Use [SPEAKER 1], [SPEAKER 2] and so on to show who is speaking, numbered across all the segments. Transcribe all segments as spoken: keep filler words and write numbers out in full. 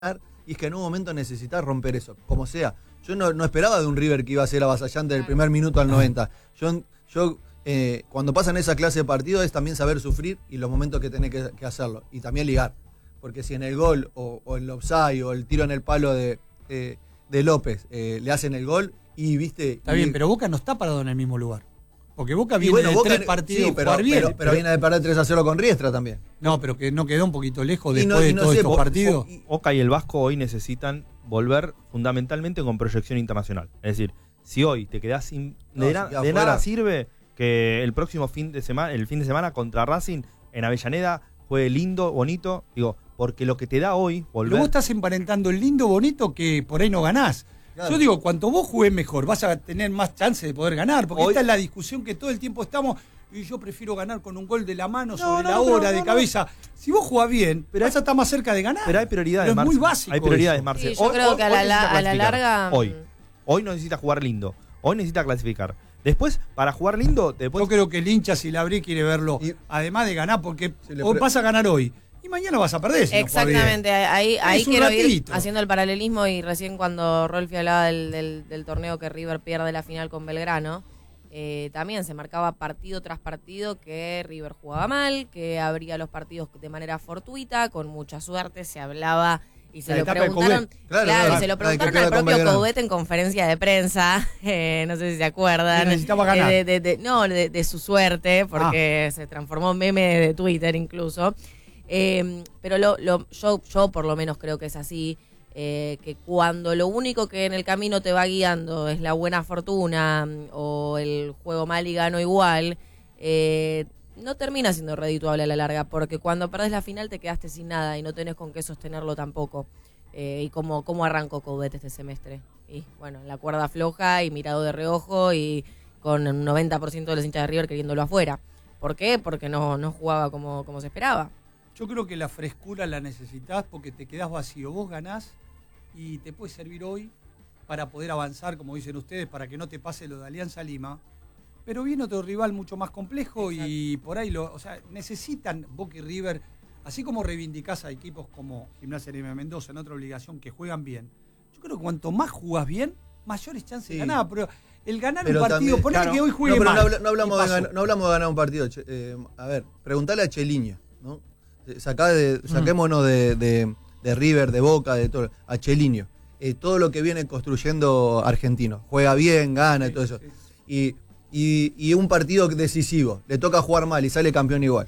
[SPEAKER 1] y es que en un momento necesitas romper eso, como sea. Yo no, no esperaba de un River que iba a ser avasallante del primer minuto al noventa. Yo, yo eh, cuando pasan esa clase de partidos es también saber sufrir y los momentos que tenés que, que hacerlo. Y también ligar. Porque si en el gol o, o en el offside o el tiro en el palo de, eh, de López eh, le hacen el gol y viste...
[SPEAKER 2] Está
[SPEAKER 1] y,
[SPEAKER 2] bien, pero Boca no está parado en el mismo lugar. Porque Boca viene
[SPEAKER 1] bueno,
[SPEAKER 2] de
[SPEAKER 1] Boca,
[SPEAKER 2] tres partidos
[SPEAKER 1] sí, pero,
[SPEAKER 2] jugar bien.
[SPEAKER 1] Pero, pero, pero viene de perder tres a cero con Riestra también.
[SPEAKER 2] No, pero que no quedó un poquito lejos
[SPEAKER 1] y
[SPEAKER 2] después
[SPEAKER 1] no,
[SPEAKER 2] de
[SPEAKER 1] no
[SPEAKER 2] todos
[SPEAKER 1] sé,
[SPEAKER 2] estos
[SPEAKER 1] Bo,
[SPEAKER 2] partidos.
[SPEAKER 1] Bo, y,
[SPEAKER 3] Boca y el Vasco hoy necesitan volver fundamentalmente con proyección internacional. Es decir, si hoy te quedás sin... No, de, na, si de nada sirve que el próximo fin de semana, el fin de semana contra Racing en Avellaneda juegue lindo, bonito. Digo, porque lo que te da hoy volver...
[SPEAKER 2] Pero vos estás emparentando el lindo, bonito que por ahí no ganás. Claro. Yo digo, cuanto vos jugués mejor, vas a tener más chance de poder ganar. Porque hoy, esta es la discusión que todo el tiempo estamos... Y yo prefiero ganar con un gol de la mano no, sobre no, la hora, no, de no, cabeza. No. Si vos jugás bien, pero vas a estar más cerca de ganar.
[SPEAKER 3] Pero hay prioridades,
[SPEAKER 2] pero es muy básico.
[SPEAKER 3] Hay prioridades, Marce.
[SPEAKER 4] Sí, yo hoy, creo hoy, que a la, la, a la larga...
[SPEAKER 3] Hoy. Hoy no necesita jugar lindo. Hoy necesita clasificar. Después, para jugar lindo... Después...
[SPEAKER 2] Yo creo que el hincha, si la abrí, quiere verlo. Y, además de ganar, porque hoy vas a ganar hoy. Y mañana vas a perder. Si
[SPEAKER 4] Exactamente.
[SPEAKER 2] No
[SPEAKER 4] ahí ahí quiero ratito. ir haciendo el paralelismo. Y recién cuando Rolfi hablaba del, del, del torneo que River pierde la final con Belgrano... Eh, también se marcaba partido tras partido que River jugaba mal, que abría los partidos de manera fortuita, con mucha suerte, se hablaba y se la lo preguntaron, claro, claro, claro, y se lo preguntaron al propio Coudet en conferencia de prensa, eh, no sé si se acuerdan,
[SPEAKER 2] necesitaba ganar.
[SPEAKER 4] Eh, de, de, de, no, de, de su suerte, porque ah. se transformó en meme de Twitter incluso, eh, pero lo, lo, yo, yo por lo menos creo que es así. Eh, que cuando lo único que en el camino te va guiando es la buena fortuna o el juego mal y gano igual, eh, no termina siendo redituable a la larga, porque cuando perdés la final te quedaste sin nada y no tenés con qué sostenerlo tampoco. Eh, y cómo, cómo arrancó Coudet este semestre. Y bueno, la cuerda floja y mirado de reojo y con un noventa por ciento de los hinchas de River queriéndolo afuera. ¿Por qué? Porque no, no jugaba como, como se esperaba.
[SPEAKER 2] Yo creo que la frescura la necesitas porque te quedás vacío. Vos ganás y te puede servir hoy para poder avanzar, como dicen ustedes, para que no te pase lo de Alianza Lima. Pero viene otro rival mucho más complejo. Exacto. Y por ahí, lo, o sea, necesitan Boca y River, así como reivindicás a equipos como Gimnasia Lima Mendoza en otra obligación que juegan bien. Yo creo que cuanto más jugás bien, mayores chances sí. de ganar. Pero el ganar pero un partido, también, ponele claro, que hoy juegue
[SPEAKER 1] no,
[SPEAKER 2] mal.
[SPEAKER 1] No, no, hablamos de ganar, no hablamos de ganar un partido. Eh, a ver, preguntale a Cheliño, ¿no? Sacá de, saquémonos de, de, de River, de Boca, de todo, a Cheliño. Eh, todo lo que viene construyendo Argentino. Juega bien, gana sí, y todo eso. Sí. Y, y, y un partido decisivo. Le toca jugar mal y sale campeón igual.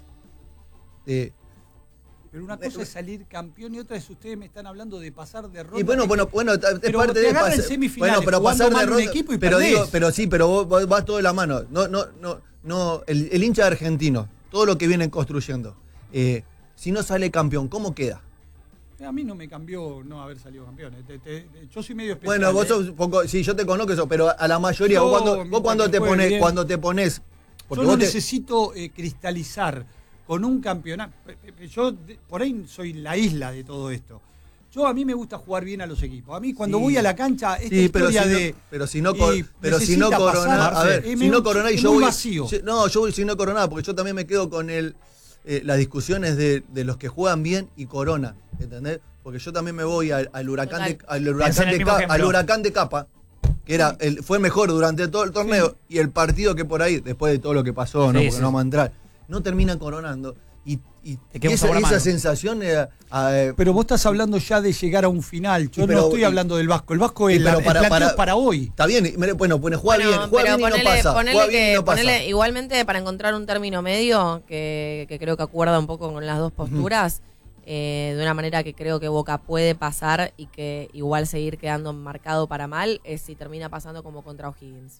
[SPEAKER 1] Eh,
[SPEAKER 2] Pero una cosa eh, es salir campeón y otra es ustedes me están hablando de pasar de ronda.
[SPEAKER 1] Y bueno, bueno, bueno, es
[SPEAKER 2] pero
[SPEAKER 1] parte de pasar.
[SPEAKER 2] Bueno,
[SPEAKER 1] pero pasar de ronda.
[SPEAKER 2] Equipo y
[SPEAKER 1] pero digo, pero sí, pero vos, vos vas todo de la mano. No, no, no, no. El, el hincha argentino, todo lo que vienen construyendo. Eh, Si no sale campeón, ¿cómo queda?
[SPEAKER 2] A mí no me cambió no haber salido campeón. Te, te, yo soy medio especial.
[SPEAKER 1] Bueno, vos sos un poco, sí, yo te conozco eso, pero a la mayoría, yo, vos cuando, vos cuando te pones, bien. cuando te pones.
[SPEAKER 2] Yo no te... necesito eh, cristalizar con un campeonato. Yo por ahí soy la isla de todo esto. Yo a mí me gusta jugar bien a los equipos. A mí cuando sí. voy a la cancha, esta
[SPEAKER 1] sí, pero
[SPEAKER 2] historia
[SPEAKER 1] si no,
[SPEAKER 2] de.
[SPEAKER 1] Pero si no, pero si no coronás, a ver,
[SPEAKER 2] es
[SPEAKER 1] si no coronás y yo voy.
[SPEAKER 2] Vacío.
[SPEAKER 1] No, yo voy si no coronás, porque yo también me quedo con el. Eh, las discusiones de, de los que juegan bien y Corona, ¿entendés? Porque yo también me voy al, al huracán de, al huracán de, Ca, al huracán de Capa, que era el, fue mejor durante todo el torneo, sí. y el partido que por ahí, después de todo lo que pasó, sí, ¿no? Porque sí. no vamos a entrar, no termina coronando. Y, y, y esa, esa sensación eh, eh,
[SPEAKER 2] pero vos estás hablando ya de llegar a un final. Yo pero, no estoy y, hablando del Vasco. El Vasco es la, para, el para, para hoy.
[SPEAKER 1] Está bien, bueno, bueno juega
[SPEAKER 4] bueno,
[SPEAKER 1] bien, juega bien
[SPEAKER 4] ponele,
[SPEAKER 1] y no pasa.
[SPEAKER 4] Ponele
[SPEAKER 1] juega
[SPEAKER 4] que,
[SPEAKER 1] bien y no
[SPEAKER 4] ponele,
[SPEAKER 1] pasa.
[SPEAKER 4] Igualmente, para encontrar un término medio, que, que creo que acuerda un poco con las dos posturas, uh-huh. eh, de una manera que creo que Boca puede pasar y que igual seguir quedando marcado para mal, es si termina pasando como contra O'Higgins.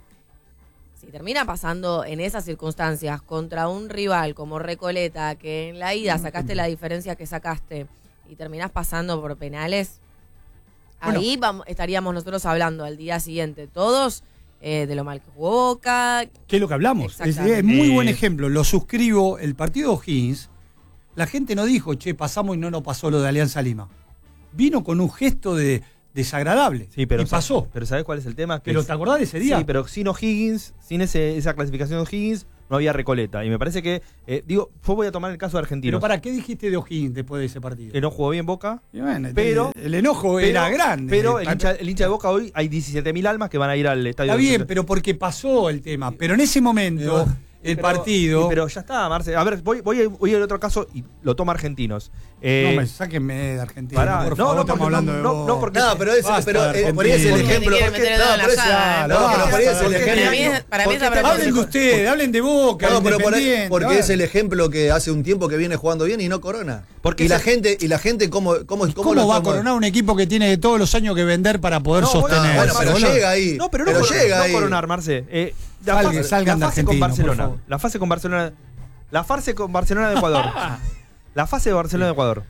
[SPEAKER 4] Si termina pasando en esas circunstancias contra un rival como Recoleta, que en la ida sacaste la diferencia que sacaste y terminás pasando por penales, bueno, ahí vamos, estaríamos nosotros hablando al día siguiente todos eh, de lo mal que jugó Boca.
[SPEAKER 2] ¿Qué es lo que hablamos? Es, es muy buen ejemplo, lo suscribo. El partido de O'Higgins, la gente no dijo, che, pasamos y no nos pasó lo de Alianza Lima. Vino con un gesto de, desagradable.
[SPEAKER 3] Sí, pero
[SPEAKER 2] y pasó.
[SPEAKER 3] Pero ¿sabés cuál es el tema? Que
[SPEAKER 2] pero
[SPEAKER 3] es,
[SPEAKER 2] ¿te acordás de ese día?
[SPEAKER 3] Sí, pero sin O'Higgins, sin ese, esa clasificación de O'Higgins, no había Recoleta. Y me parece que, eh, digo, yo voy a tomar el caso de Argentinos.
[SPEAKER 2] Pero ¿para qué dijiste de O'Higgins después de ese partido?
[SPEAKER 3] Que no jugó bien Boca.
[SPEAKER 2] Bueno,
[SPEAKER 3] pero
[SPEAKER 2] el, el enojo
[SPEAKER 3] pero,
[SPEAKER 2] era grande.
[SPEAKER 3] Pero el hincha, el hincha de Boca hoy, hay diecisiete mil almas que van a ir al estadio.
[SPEAKER 2] Está bien,
[SPEAKER 3] de...
[SPEAKER 2] pero porque pasó el tema. Pero en ese momento, el
[SPEAKER 3] pero,
[SPEAKER 2] partido...
[SPEAKER 3] Pero ya está, Marce. A ver, voy, voy, voy al otro caso y lo toma Argentinos. Eh,
[SPEAKER 2] no me sáquenme de Argentina.
[SPEAKER 3] Pará,
[SPEAKER 2] por
[SPEAKER 3] no,
[SPEAKER 2] favor,
[SPEAKER 3] no,
[SPEAKER 2] estamos
[SPEAKER 3] porque,
[SPEAKER 2] hablando
[SPEAKER 3] no,
[SPEAKER 2] de
[SPEAKER 3] no, no, porque
[SPEAKER 1] no, pero, es, pero eh, por ahí es el ejemplo.
[SPEAKER 4] Porque,
[SPEAKER 1] Porque, no, por eso,
[SPEAKER 4] saga,
[SPEAKER 1] no, pero por ahí es el
[SPEAKER 4] para mí,
[SPEAKER 1] ejemplo.
[SPEAKER 4] para mí esa
[SPEAKER 2] hablen de ustedes, hablen de Boca,
[SPEAKER 1] No, pero por ahí, porque
[SPEAKER 2] ¿verdad?
[SPEAKER 1] es el ejemplo que hace un tiempo que viene jugando bien y no corona.
[SPEAKER 3] Porque
[SPEAKER 1] y la
[SPEAKER 3] se...
[SPEAKER 1] gente, y la gente cómo, cómo, cómo,
[SPEAKER 2] ¿Cómo
[SPEAKER 1] lo
[SPEAKER 2] va a
[SPEAKER 1] toma?
[SPEAKER 2] coronar un equipo que tiene todos los años que vender para poder
[SPEAKER 3] No,
[SPEAKER 2] sostener?
[SPEAKER 1] Bueno, pero
[SPEAKER 2] boludo.
[SPEAKER 1] llega ahí.
[SPEAKER 3] No, pero no,
[SPEAKER 1] pero
[SPEAKER 3] coronar,
[SPEAKER 1] llega
[SPEAKER 3] no
[SPEAKER 1] ahí.
[SPEAKER 3] coronar, Marce. Eh, la
[SPEAKER 2] Salgan,
[SPEAKER 3] fase,
[SPEAKER 2] salgan
[SPEAKER 3] la
[SPEAKER 2] de
[SPEAKER 3] fase
[SPEAKER 2] Argentina,
[SPEAKER 3] con
[SPEAKER 2] por
[SPEAKER 3] Barcelona.
[SPEAKER 2] favor.
[SPEAKER 3] La fase con Barcelona. La fase con Barcelona de Ecuador. La fase de Barcelona de Ecuador.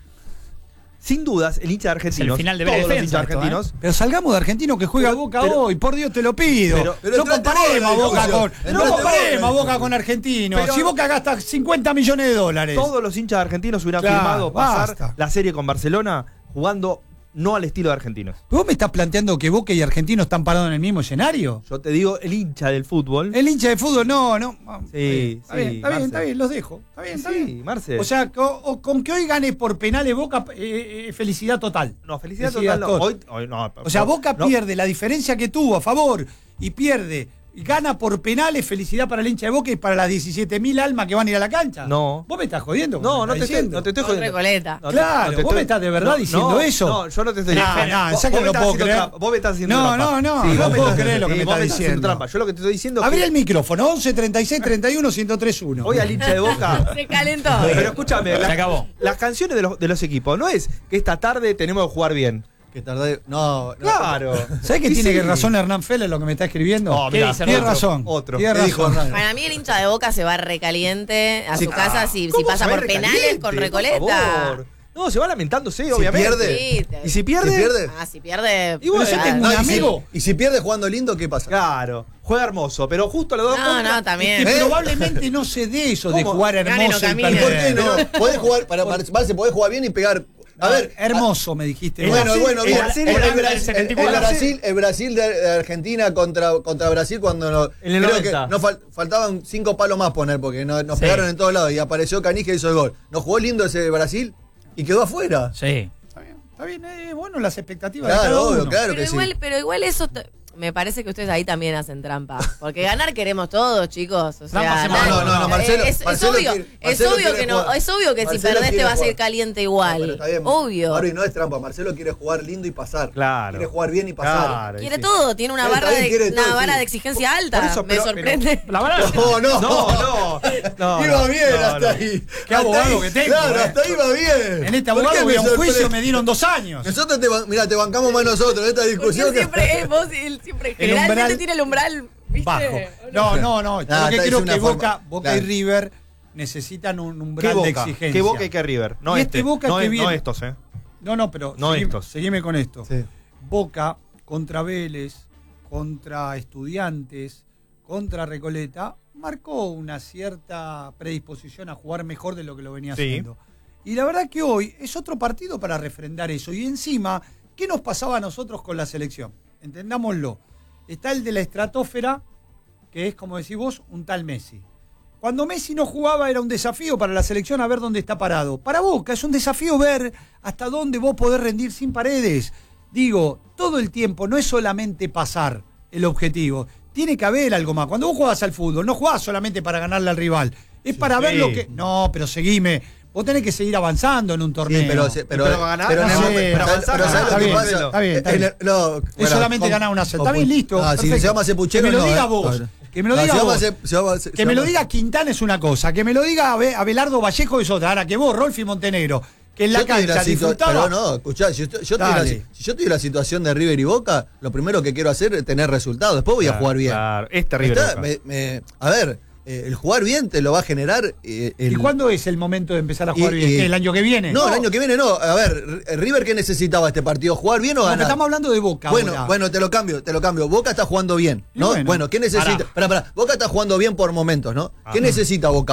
[SPEAKER 3] Sin dudas, el hincha de Argentinos.
[SPEAKER 5] Es el final de
[SPEAKER 3] todos
[SPEAKER 5] defensa
[SPEAKER 3] los hinchas
[SPEAKER 5] esto,
[SPEAKER 3] argentinos.
[SPEAKER 5] ¿eh?
[SPEAKER 2] Pero salgamos de Argentino que juega
[SPEAKER 3] Pero-
[SPEAKER 2] Boca
[SPEAKER 3] pero-
[SPEAKER 2] hoy, por Dios te lo pido.
[SPEAKER 3] Pero-
[SPEAKER 1] pero
[SPEAKER 2] no
[SPEAKER 1] entrate
[SPEAKER 2] comparemos a
[SPEAKER 1] vos,
[SPEAKER 2] Boca
[SPEAKER 1] Lucio.
[SPEAKER 2] con. No
[SPEAKER 1] Entrate
[SPEAKER 2] comparemos a
[SPEAKER 1] vos.
[SPEAKER 2] Boca con Argentino.
[SPEAKER 3] Pero-
[SPEAKER 2] si Boca gasta cincuenta millones de dólares.
[SPEAKER 3] Todos los hinchas argentinos hubieran
[SPEAKER 2] Claro,
[SPEAKER 3] firmado pasar
[SPEAKER 2] basta.
[SPEAKER 3] la serie con Barcelona jugando no al estilo de Argentinos.
[SPEAKER 2] ¿Vos me estás planteando que Boca y Argentino están parados en el mismo escenario?
[SPEAKER 3] Yo te digo, el hincha del fútbol.
[SPEAKER 2] El hincha de fútbol, no, no.
[SPEAKER 3] Sí,
[SPEAKER 2] está
[SPEAKER 3] sí,
[SPEAKER 2] bien, está bien,
[SPEAKER 3] Marce.
[SPEAKER 2] está bien, los dejo. Está bien, está
[SPEAKER 3] Sí,
[SPEAKER 2] bien.
[SPEAKER 3] Marce.
[SPEAKER 2] O sea, co- o- con que hoy gane por penales Boca, eh, eh, felicidad total.
[SPEAKER 3] No, felicidad,
[SPEAKER 2] Felicidad
[SPEAKER 3] total. No.
[SPEAKER 2] total.
[SPEAKER 3] Hoy, hoy no,
[SPEAKER 2] O sea, Boca
[SPEAKER 3] no.
[SPEAKER 2] pierde la diferencia que tuvo a favor y pierde y gana por penales, felicidad para el hincha de Boca y para las diecisiete mil almas que van a ir a la cancha.
[SPEAKER 3] No.
[SPEAKER 2] ¿Vos me estás jodiendo?
[SPEAKER 3] No,
[SPEAKER 2] ¿Cómo
[SPEAKER 3] no
[SPEAKER 2] me
[SPEAKER 3] te,
[SPEAKER 2] estás
[SPEAKER 3] estoy,
[SPEAKER 2] diciendo?
[SPEAKER 3] no te estoy
[SPEAKER 4] Con
[SPEAKER 3] jodiendo.
[SPEAKER 4] Recoleta.
[SPEAKER 3] No te-
[SPEAKER 2] Claro,
[SPEAKER 3] no te
[SPEAKER 2] vos
[SPEAKER 3] estoy-
[SPEAKER 2] me estás de verdad
[SPEAKER 3] no,
[SPEAKER 2] diciendo
[SPEAKER 3] no,
[SPEAKER 2] eso.
[SPEAKER 3] No, yo no te estoy
[SPEAKER 2] No,
[SPEAKER 3] diciendo.
[SPEAKER 2] no,
[SPEAKER 3] Vos-
[SPEAKER 2] sé que
[SPEAKER 3] vos
[SPEAKER 2] no
[SPEAKER 3] me estás
[SPEAKER 2] puedo
[SPEAKER 3] haciendo
[SPEAKER 2] creer.
[SPEAKER 3] trampa, Vos me estás haciendo
[SPEAKER 2] No,
[SPEAKER 3] trampa.
[SPEAKER 2] no, no,
[SPEAKER 3] Sí,
[SPEAKER 2] no
[SPEAKER 3] vos me
[SPEAKER 2] puedo
[SPEAKER 3] estás-
[SPEAKER 2] creer lo que
[SPEAKER 3] sí,
[SPEAKER 2] me
[SPEAKER 3] vos
[SPEAKER 2] estás
[SPEAKER 3] haciendo
[SPEAKER 2] diciendo.
[SPEAKER 3] trampa. Yo lo que te estoy diciendo es
[SPEAKER 2] Abrí
[SPEAKER 3] que
[SPEAKER 2] el micrófono, once treinta y seis treinta y uno ciento tres uno.
[SPEAKER 3] hoy al hincha de Boca.
[SPEAKER 4] Se calentó.
[SPEAKER 3] Pero escúchame,
[SPEAKER 5] Se
[SPEAKER 3] la-
[SPEAKER 5] acabó.
[SPEAKER 3] las canciones de los, de los equipos no es que esta tarde tenemos que jugar bien.
[SPEAKER 1] Que tardé. No, no.
[SPEAKER 3] Claro.
[SPEAKER 2] ¿Sabés que
[SPEAKER 3] Y
[SPEAKER 2] tiene
[SPEAKER 3] sí.
[SPEAKER 2] que razón Hernán Feller lo que me está escribiendo?
[SPEAKER 3] No,
[SPEAKER 5] ¿Qué
[SPEAKER 3] mirá,
[SPEAKER 5] dice
[SPEAKER 2] Tiene
[SPEAKER 5] otro?
[SPEAKER 2] razón.
[SPEAKER 3] Otro.
[SPEAKER 2] Tiene
[SPEAKER 1] ¿Qué dijo
[SPEAKER 2] razón.
[SPEAKER 1] Hernán?
[SPEAKER 4] Para mí el hincha de Boca se va recaliente a
[SPEAKER 3] Sí,
[SPEAKER 4] su casa
[SPEAKER 3] ah,
[SPEAKER 4] si, si
[SPEAKER 3] ¿cómo
[SPEAKER 4] pasa
[SPEAKER 3] se va
[SPEAKER 4] por penales
[SPEAKER 3] recaliente?
[SPEAKER 4] con
[SPEAKER 3] Por
[SPEAKER 4] Recoleta.
[SPEAKER 3] favor. No, se va lamentándose,
[SPEAKER 1] Si
[SPEAKER 3] obviamente.
[SPEAKER 1] pierde.
[SPEAKER 4] Sí, te-
[SPEAKER 3] ¿Y si pierde?
[SPEAKER 1] ¿Si pierde?
[SPEAKER 4] Ah, si pierde.
[SPEAKER 3] Y bueno,
[SPEAKER 2] Pero yo
[SPEAKER 4] ah,
[SPEAKER 2] tengo
[SPEAKER 1] No,
[SPEAKER 2] un
[SPEAKER 1] y, si,
[SPEAKER 2] amigo.
[SPEAKER 1] y si pierde jugando lindo, ¿qué pasa?
[SPEAKER 3] Claro. Juega hermoso, pero justo a los dos
[SPEAKER 4] No,
[SPEAKER 3] contra-
[SPEAKER 4] no, también.
[SPEAKER 2] Que
[SPEAKER 1] ¿Eh?
[SPEAKER 2] probablemente no se dé eso de
[SPEAKER 3] ¿Cómo?
[SPEAKER 2] jugar
[SPEAKER 4] Gane, no
[SPEAKER 2] hermoso y
[SPEAKER 4] camine.
[SPEAKER 1] ¿Y por qué
[SPEAKER 2] perder.
[SPEAKER 1] no? Podés jugar, para, para, Marce, podés jugar bien y pegar. A ver,
[SPEAKER 2] hermoso me dijiste.
[SPEAKER 1] Bueno,
[SPEAKER 2] vos.
[SPEAKER 1] bueno,
[SPEAKER 3] el
[SPEAKER 1] bien.
[SPEAKER 3] Brasil
[SPEAKER 1] El,
[SPEAKER 3] era
[SPEAKER 1] el
[SPEAKER 3] del
[SPEAKER 1] Brasil,
[SPEAKER 5] setenta y
[SPEAKER 1] el
[SPEAKER 5] cuatro.
[SPEAKER 1] Brasil, el Brasil de, de Argentina contra, contra Brasil cuando no,
[SPEAKER 3] En el
[SPEAKER 1] creo
[SPEAKER 3] noventa.
[SPEAKER 1] que no fal- faltaban cinco palos más poner porque no- nos
[SPEAKER 5] Sí.
[SPEAKER 1] pegaron en todos lados y apareció Canija y hizo el gol. ¿No jugó lindo ese Brasil? Y quedó afuera.
[SPEAKER 5] Sí.
[SPEAKER 2] Está bien, está bien, eh, bueno, las expectativas de
[SPEAKER 1] Claro,
[SPEAKER 2] cada
[SPEAKER 1] obvio,
[SPEAKER 2] uno.
[SPEAKER 1] claro
[SPEAKER 4] Pero
[SPEAKER 1] que
[SPEAKER 4] igual,
[SPEAKER 1] sí.
[SPEAKER 4] pero igual eso t- me parece que ustedes ahí también hacen trampa. Porque ganar queremos todos, chicos. O sea,
[SPEAKER 5] Trampa hacemos
[SPEAKER 4] nadie-
[SPEAKER 1] todos. No, no, no, Marcelo-
[SPEAKER 4] es, es
[SPEAKER 1] Marcelo
[SPEAKER 4] obvio,
[SPEAKER 1] quiere-
[SPEAKER 4] es
[SPEAKER 1] Marcelo
[SPEAKER 4] obvio
[SPEAKER 1] quiere
[SPEAKER 4] que no,
[SPEAKER 1] jugar.
[SPEAKER 4] es obvio que si
[SPEAKER 1] Marcelo
[SPEAKER 4] perdés te
[SPEAKER 1] quiere
[SPEAKER 4] vas a ir
[SPEAKER 1] jugar.
[SPEAKER 4] caliente
[SPEAKER 1] No,
[SPEAKER 4] igual.
[SPEAKER 1] pero está bien.
[SPEAKER 4] Obvio.
[SPEAKER 1] Mauri, no es trampa. Marcelo quiere jugar lindo y pasar.
[SPEAKER 3] Claro.
[SPEAKER 1] Quiere jugar bien y pasar.
[SPEAKER 3] Claro,
[SPEAKER 4] Quiere
[SPEAKER 3] sí.
[SPEAKER 4] todo, tiene una
[SPEAKER 1] Está
[SPEAKER 4] barra
[SPEAKER 1] bien,
[SPEAKER 4] de
[SPEAKER 1] quiere
[SPEAKER 4] una
[SPEAKER 1] todo,
[SPEAKER 4] vara
[SPEAKER 1] sí.
[SPEAKER 4] de exigencia alta.
[SPEAKER 3] Por eso,
[SPEAKER 4] me
[SPEAKER 3] pero-
[SPEAKER 4] sorprende.
[SPEAKER 5] La verdad.
[SPEAKER 1] No, no.
[SPEAKER 3] No, no. no
[SPEAKER 1] Iba
[SPEAKER 3] no,
[SPEAKER 1] bien
[SPEAKER 3] no,
[SPEAKER 1] hasta
[SPEAKER 3] no.
[SPEAKER 1] ahí.
[SPEAKER 2] Qué
[SPEAKER 1] Hasta
[SPEAKER 2] abogado
[SPEAKER 1] ahí.
[SPEAKER 2] que tengo,
[SPEAKER 1] Claro,
[SPEAKER 2] eh.
[SPEAKER 1] hasta ahí va bien.
[SPEAKER 2] En este
[SPEAKER 1] ¿Por qué
[SPEAKER 2] abogado
[SPEAKER 1] me
[SPEAKER 2] voy a un juicio
[SPEAKER 1] sorprende?
[SPEAKER 2] me dieron dos años.
[SPEAKER 1] Nosotros te, ban- mirá, te bancamos más nosotros en esta
[SPEAKER 4] Porque
[SPEAKER 1] discusión. que-
[SPEAKER 4] siempre, eh, vos, él siempre,
[SPEAKER 2] El
[SPEAKER 4] generalmente
[SPEAKER 2] umbral
[SPEAKER 4] tiene el umbral, ¿viste?
[SPEAKER 2] Bajo. No, no, no. Yo
[SPEAKER 1] Nah,
[SPEAKER 2] lo que
[SPEAKER 1] está-
[SPEAKER 2] creo
[SPEAKER 1] es una
[SPEAKER 2] que
[SPEAKER 1] forma-
[SPEAKER 2] Boca, Boca y
[SPEAKER 1] claro.
[SPEAKER 2] River necesitan un
[SPEAKER 3] ¿Qué
[SPEAKER 2] umbral de
[SPEAKER 3] Boca?
[SPEAKER 2] exigencia.
[SPEAKER 3] ¿Qué Boca y qué River? No
[SPEAKER 2] Y
[SPEAKER 3] este.
[SPEAKER 2] este Boca
[SPEAKER 3] no,
[SPEAKER 2] que
[SPEAKER 3] es-
[SPEAKER 2] viene-
[SPEAKER 3] no estos, ¿eh?
[SPEAKER 2] No, no, pero
[SPEAKER 3] No
[SPEAKER 2] seguime,
[SPEAKER 3] estos.
[SPEAKER 2] seguime con esto.
[SPEAKER 1] Sí.
[SPEAKER 2] Boca contra Vélez, contra Estudiantes, contra Recoleta, marcó una cierta predisposición a jugar mejor de lo que lo venía
[SPEAKER 3] Sí.
[SPEAKER 2] haciendo. Y la verdad que hoy es otro partido para refrendar eso. Y encima, ¿qué nos pasaba a nosotros con la selección? Entendámoslo. Está el de la estratosfera, que es, como decís vos, un tal Messi. Cuando Messi no jugaba era un desafío para la selección a ver dónde está parado. Para Boca es un desafío ver hasta dónde vos podés rendir sin Paredes. Digo, todo el tiempo no es solamente pasar el objetivo. Tiene que haber algo más. Cuando vos jugás al fútbol, no jugás solamente para ganarle al rival. Es para ver
[SPEAKER 3] sí.
[SPEAKER 2] lo que... No, pero seguime. Vos tenés que seguir avanzando en un torneo.
[SPEAKER 1] Sí, pero, se- pero,
[SPEAKER 3] Pero ganar,
[SPEAKER 1] pero en
[SPEAKER 2] no
[SPEAKER 1] el
[SPEAKER 2] sé,
[SPEAKER 1] momento-
[SPEAKER 2] pero
[SPEAKER 1] pero
[SPEAKER 3] avanzar,
[SPEAKER 1] ¿sabes
[SPEAKER 3] ganar,
[SPEAKER 1] lo
[SPEAKER 2] está
[SPEAKER 1] que
[SPEAKER 2] bien,
[SPEAKER 1] pasa?
[SPEAKER 2] está bien, está
[SPEAKER 1] En
[SPEAKER 2] bien.
[SPEAKER 1] el- no,
[SPEAKER 2] Es
[SPEAKER 1] bueno,
[SPEAKER 2] solamente
[SPEAKER 1] con-
[SPEAKER 2] ganar una celda.
[SPEAKER 1] con-
[SPEAKER 2] Está bien, listo.
[SPEAKER 1] Ah, si
[SPEAKER 2] perfecto.
[SPEAKER 1] se llama Cepuchero,
[SPEAKER 2] que me lo
[SPEAKER 1] no,
[SPEAKER 2] diga
[SPEAKER 1] eh.
[SPEAKER 2] vos.
[SPEAKER 1] No,
[SPEAKER 2] Que me lo
[SPEAKER 1] no,
[SPEAKER 2] diga
[SPEAKER 1] se llama
[SPEAKER 2] vos.
[SPEAKER 1] Ce- se llama- se
[SPEAKER 2] Que me lo
[SPEAKER 1] llama-
[SPEAKER 2] diga Quintana es una cosa. Que me lo diga Abe- Abelardo Vallejo es otra. Ahora que vos, Rolfi Montenegro, que en la
[SPEAKER 1] Yo estoy en
[SPEAKER 2] cancha
[SPEAKER 1] situa-
[SPEAKER 2] disfrutaba.
[SPEAKER 1] Pero no, escuchá, si yo, estoy- yo estoy en la,
[SPEAKER 2] Dale.
[SPEAKER 1] si- si yo estoy en la situación de River y Boca, lo primero que quiero hacer es tener resultados. Después voy a jugar bien.
[SPEAKER 3] Claro, es terrible.
[SPEAKER 1] Está-
[SPEAKER 3] Boca.
[SPEAKER 1] me- me- a ver, eh, el jugar bien te lo va a generar. eh, el-
[SPEAKER 2] ¿Y cuándo es el momento de empezar a jugar
[SPEAKER 1] y-
[SPEAKER 2] bien?
[SPEAKER 1] y-
[SPEAKER 2] ¿Qué, ¿El año que viene?
[SPEAKER 1] No, el año que viene no. A ver, R- River, ¿qué necesitaba este partido? ¿Jugar bien o
[SPEAKER 2] No, que
[SPEAKER 1] ganar?
[SPEAKER 2] estamos hablando de Boca
[SPEAKER 1] Bueno,
[SPEAKER 2] ahora.
[SPEAKER 1] bueno, te lo cambio, te lo cambio. Boca está jugando bien,
[SPEAKER 2] Y
[SPEAKER 1] ¿no?
[SPEAKER 2] bueno,
[SPEAKER 1] Bueno, ¿qué necesita?
[SPEAKER 5] pará.
[SPEAKER 1] Pará, pará. Boca está jugando bien por momentos, ¿no? ¿Qué
[SPEAKER 3] Ajá.
[SPEAKER 1] necesita Boca ahora?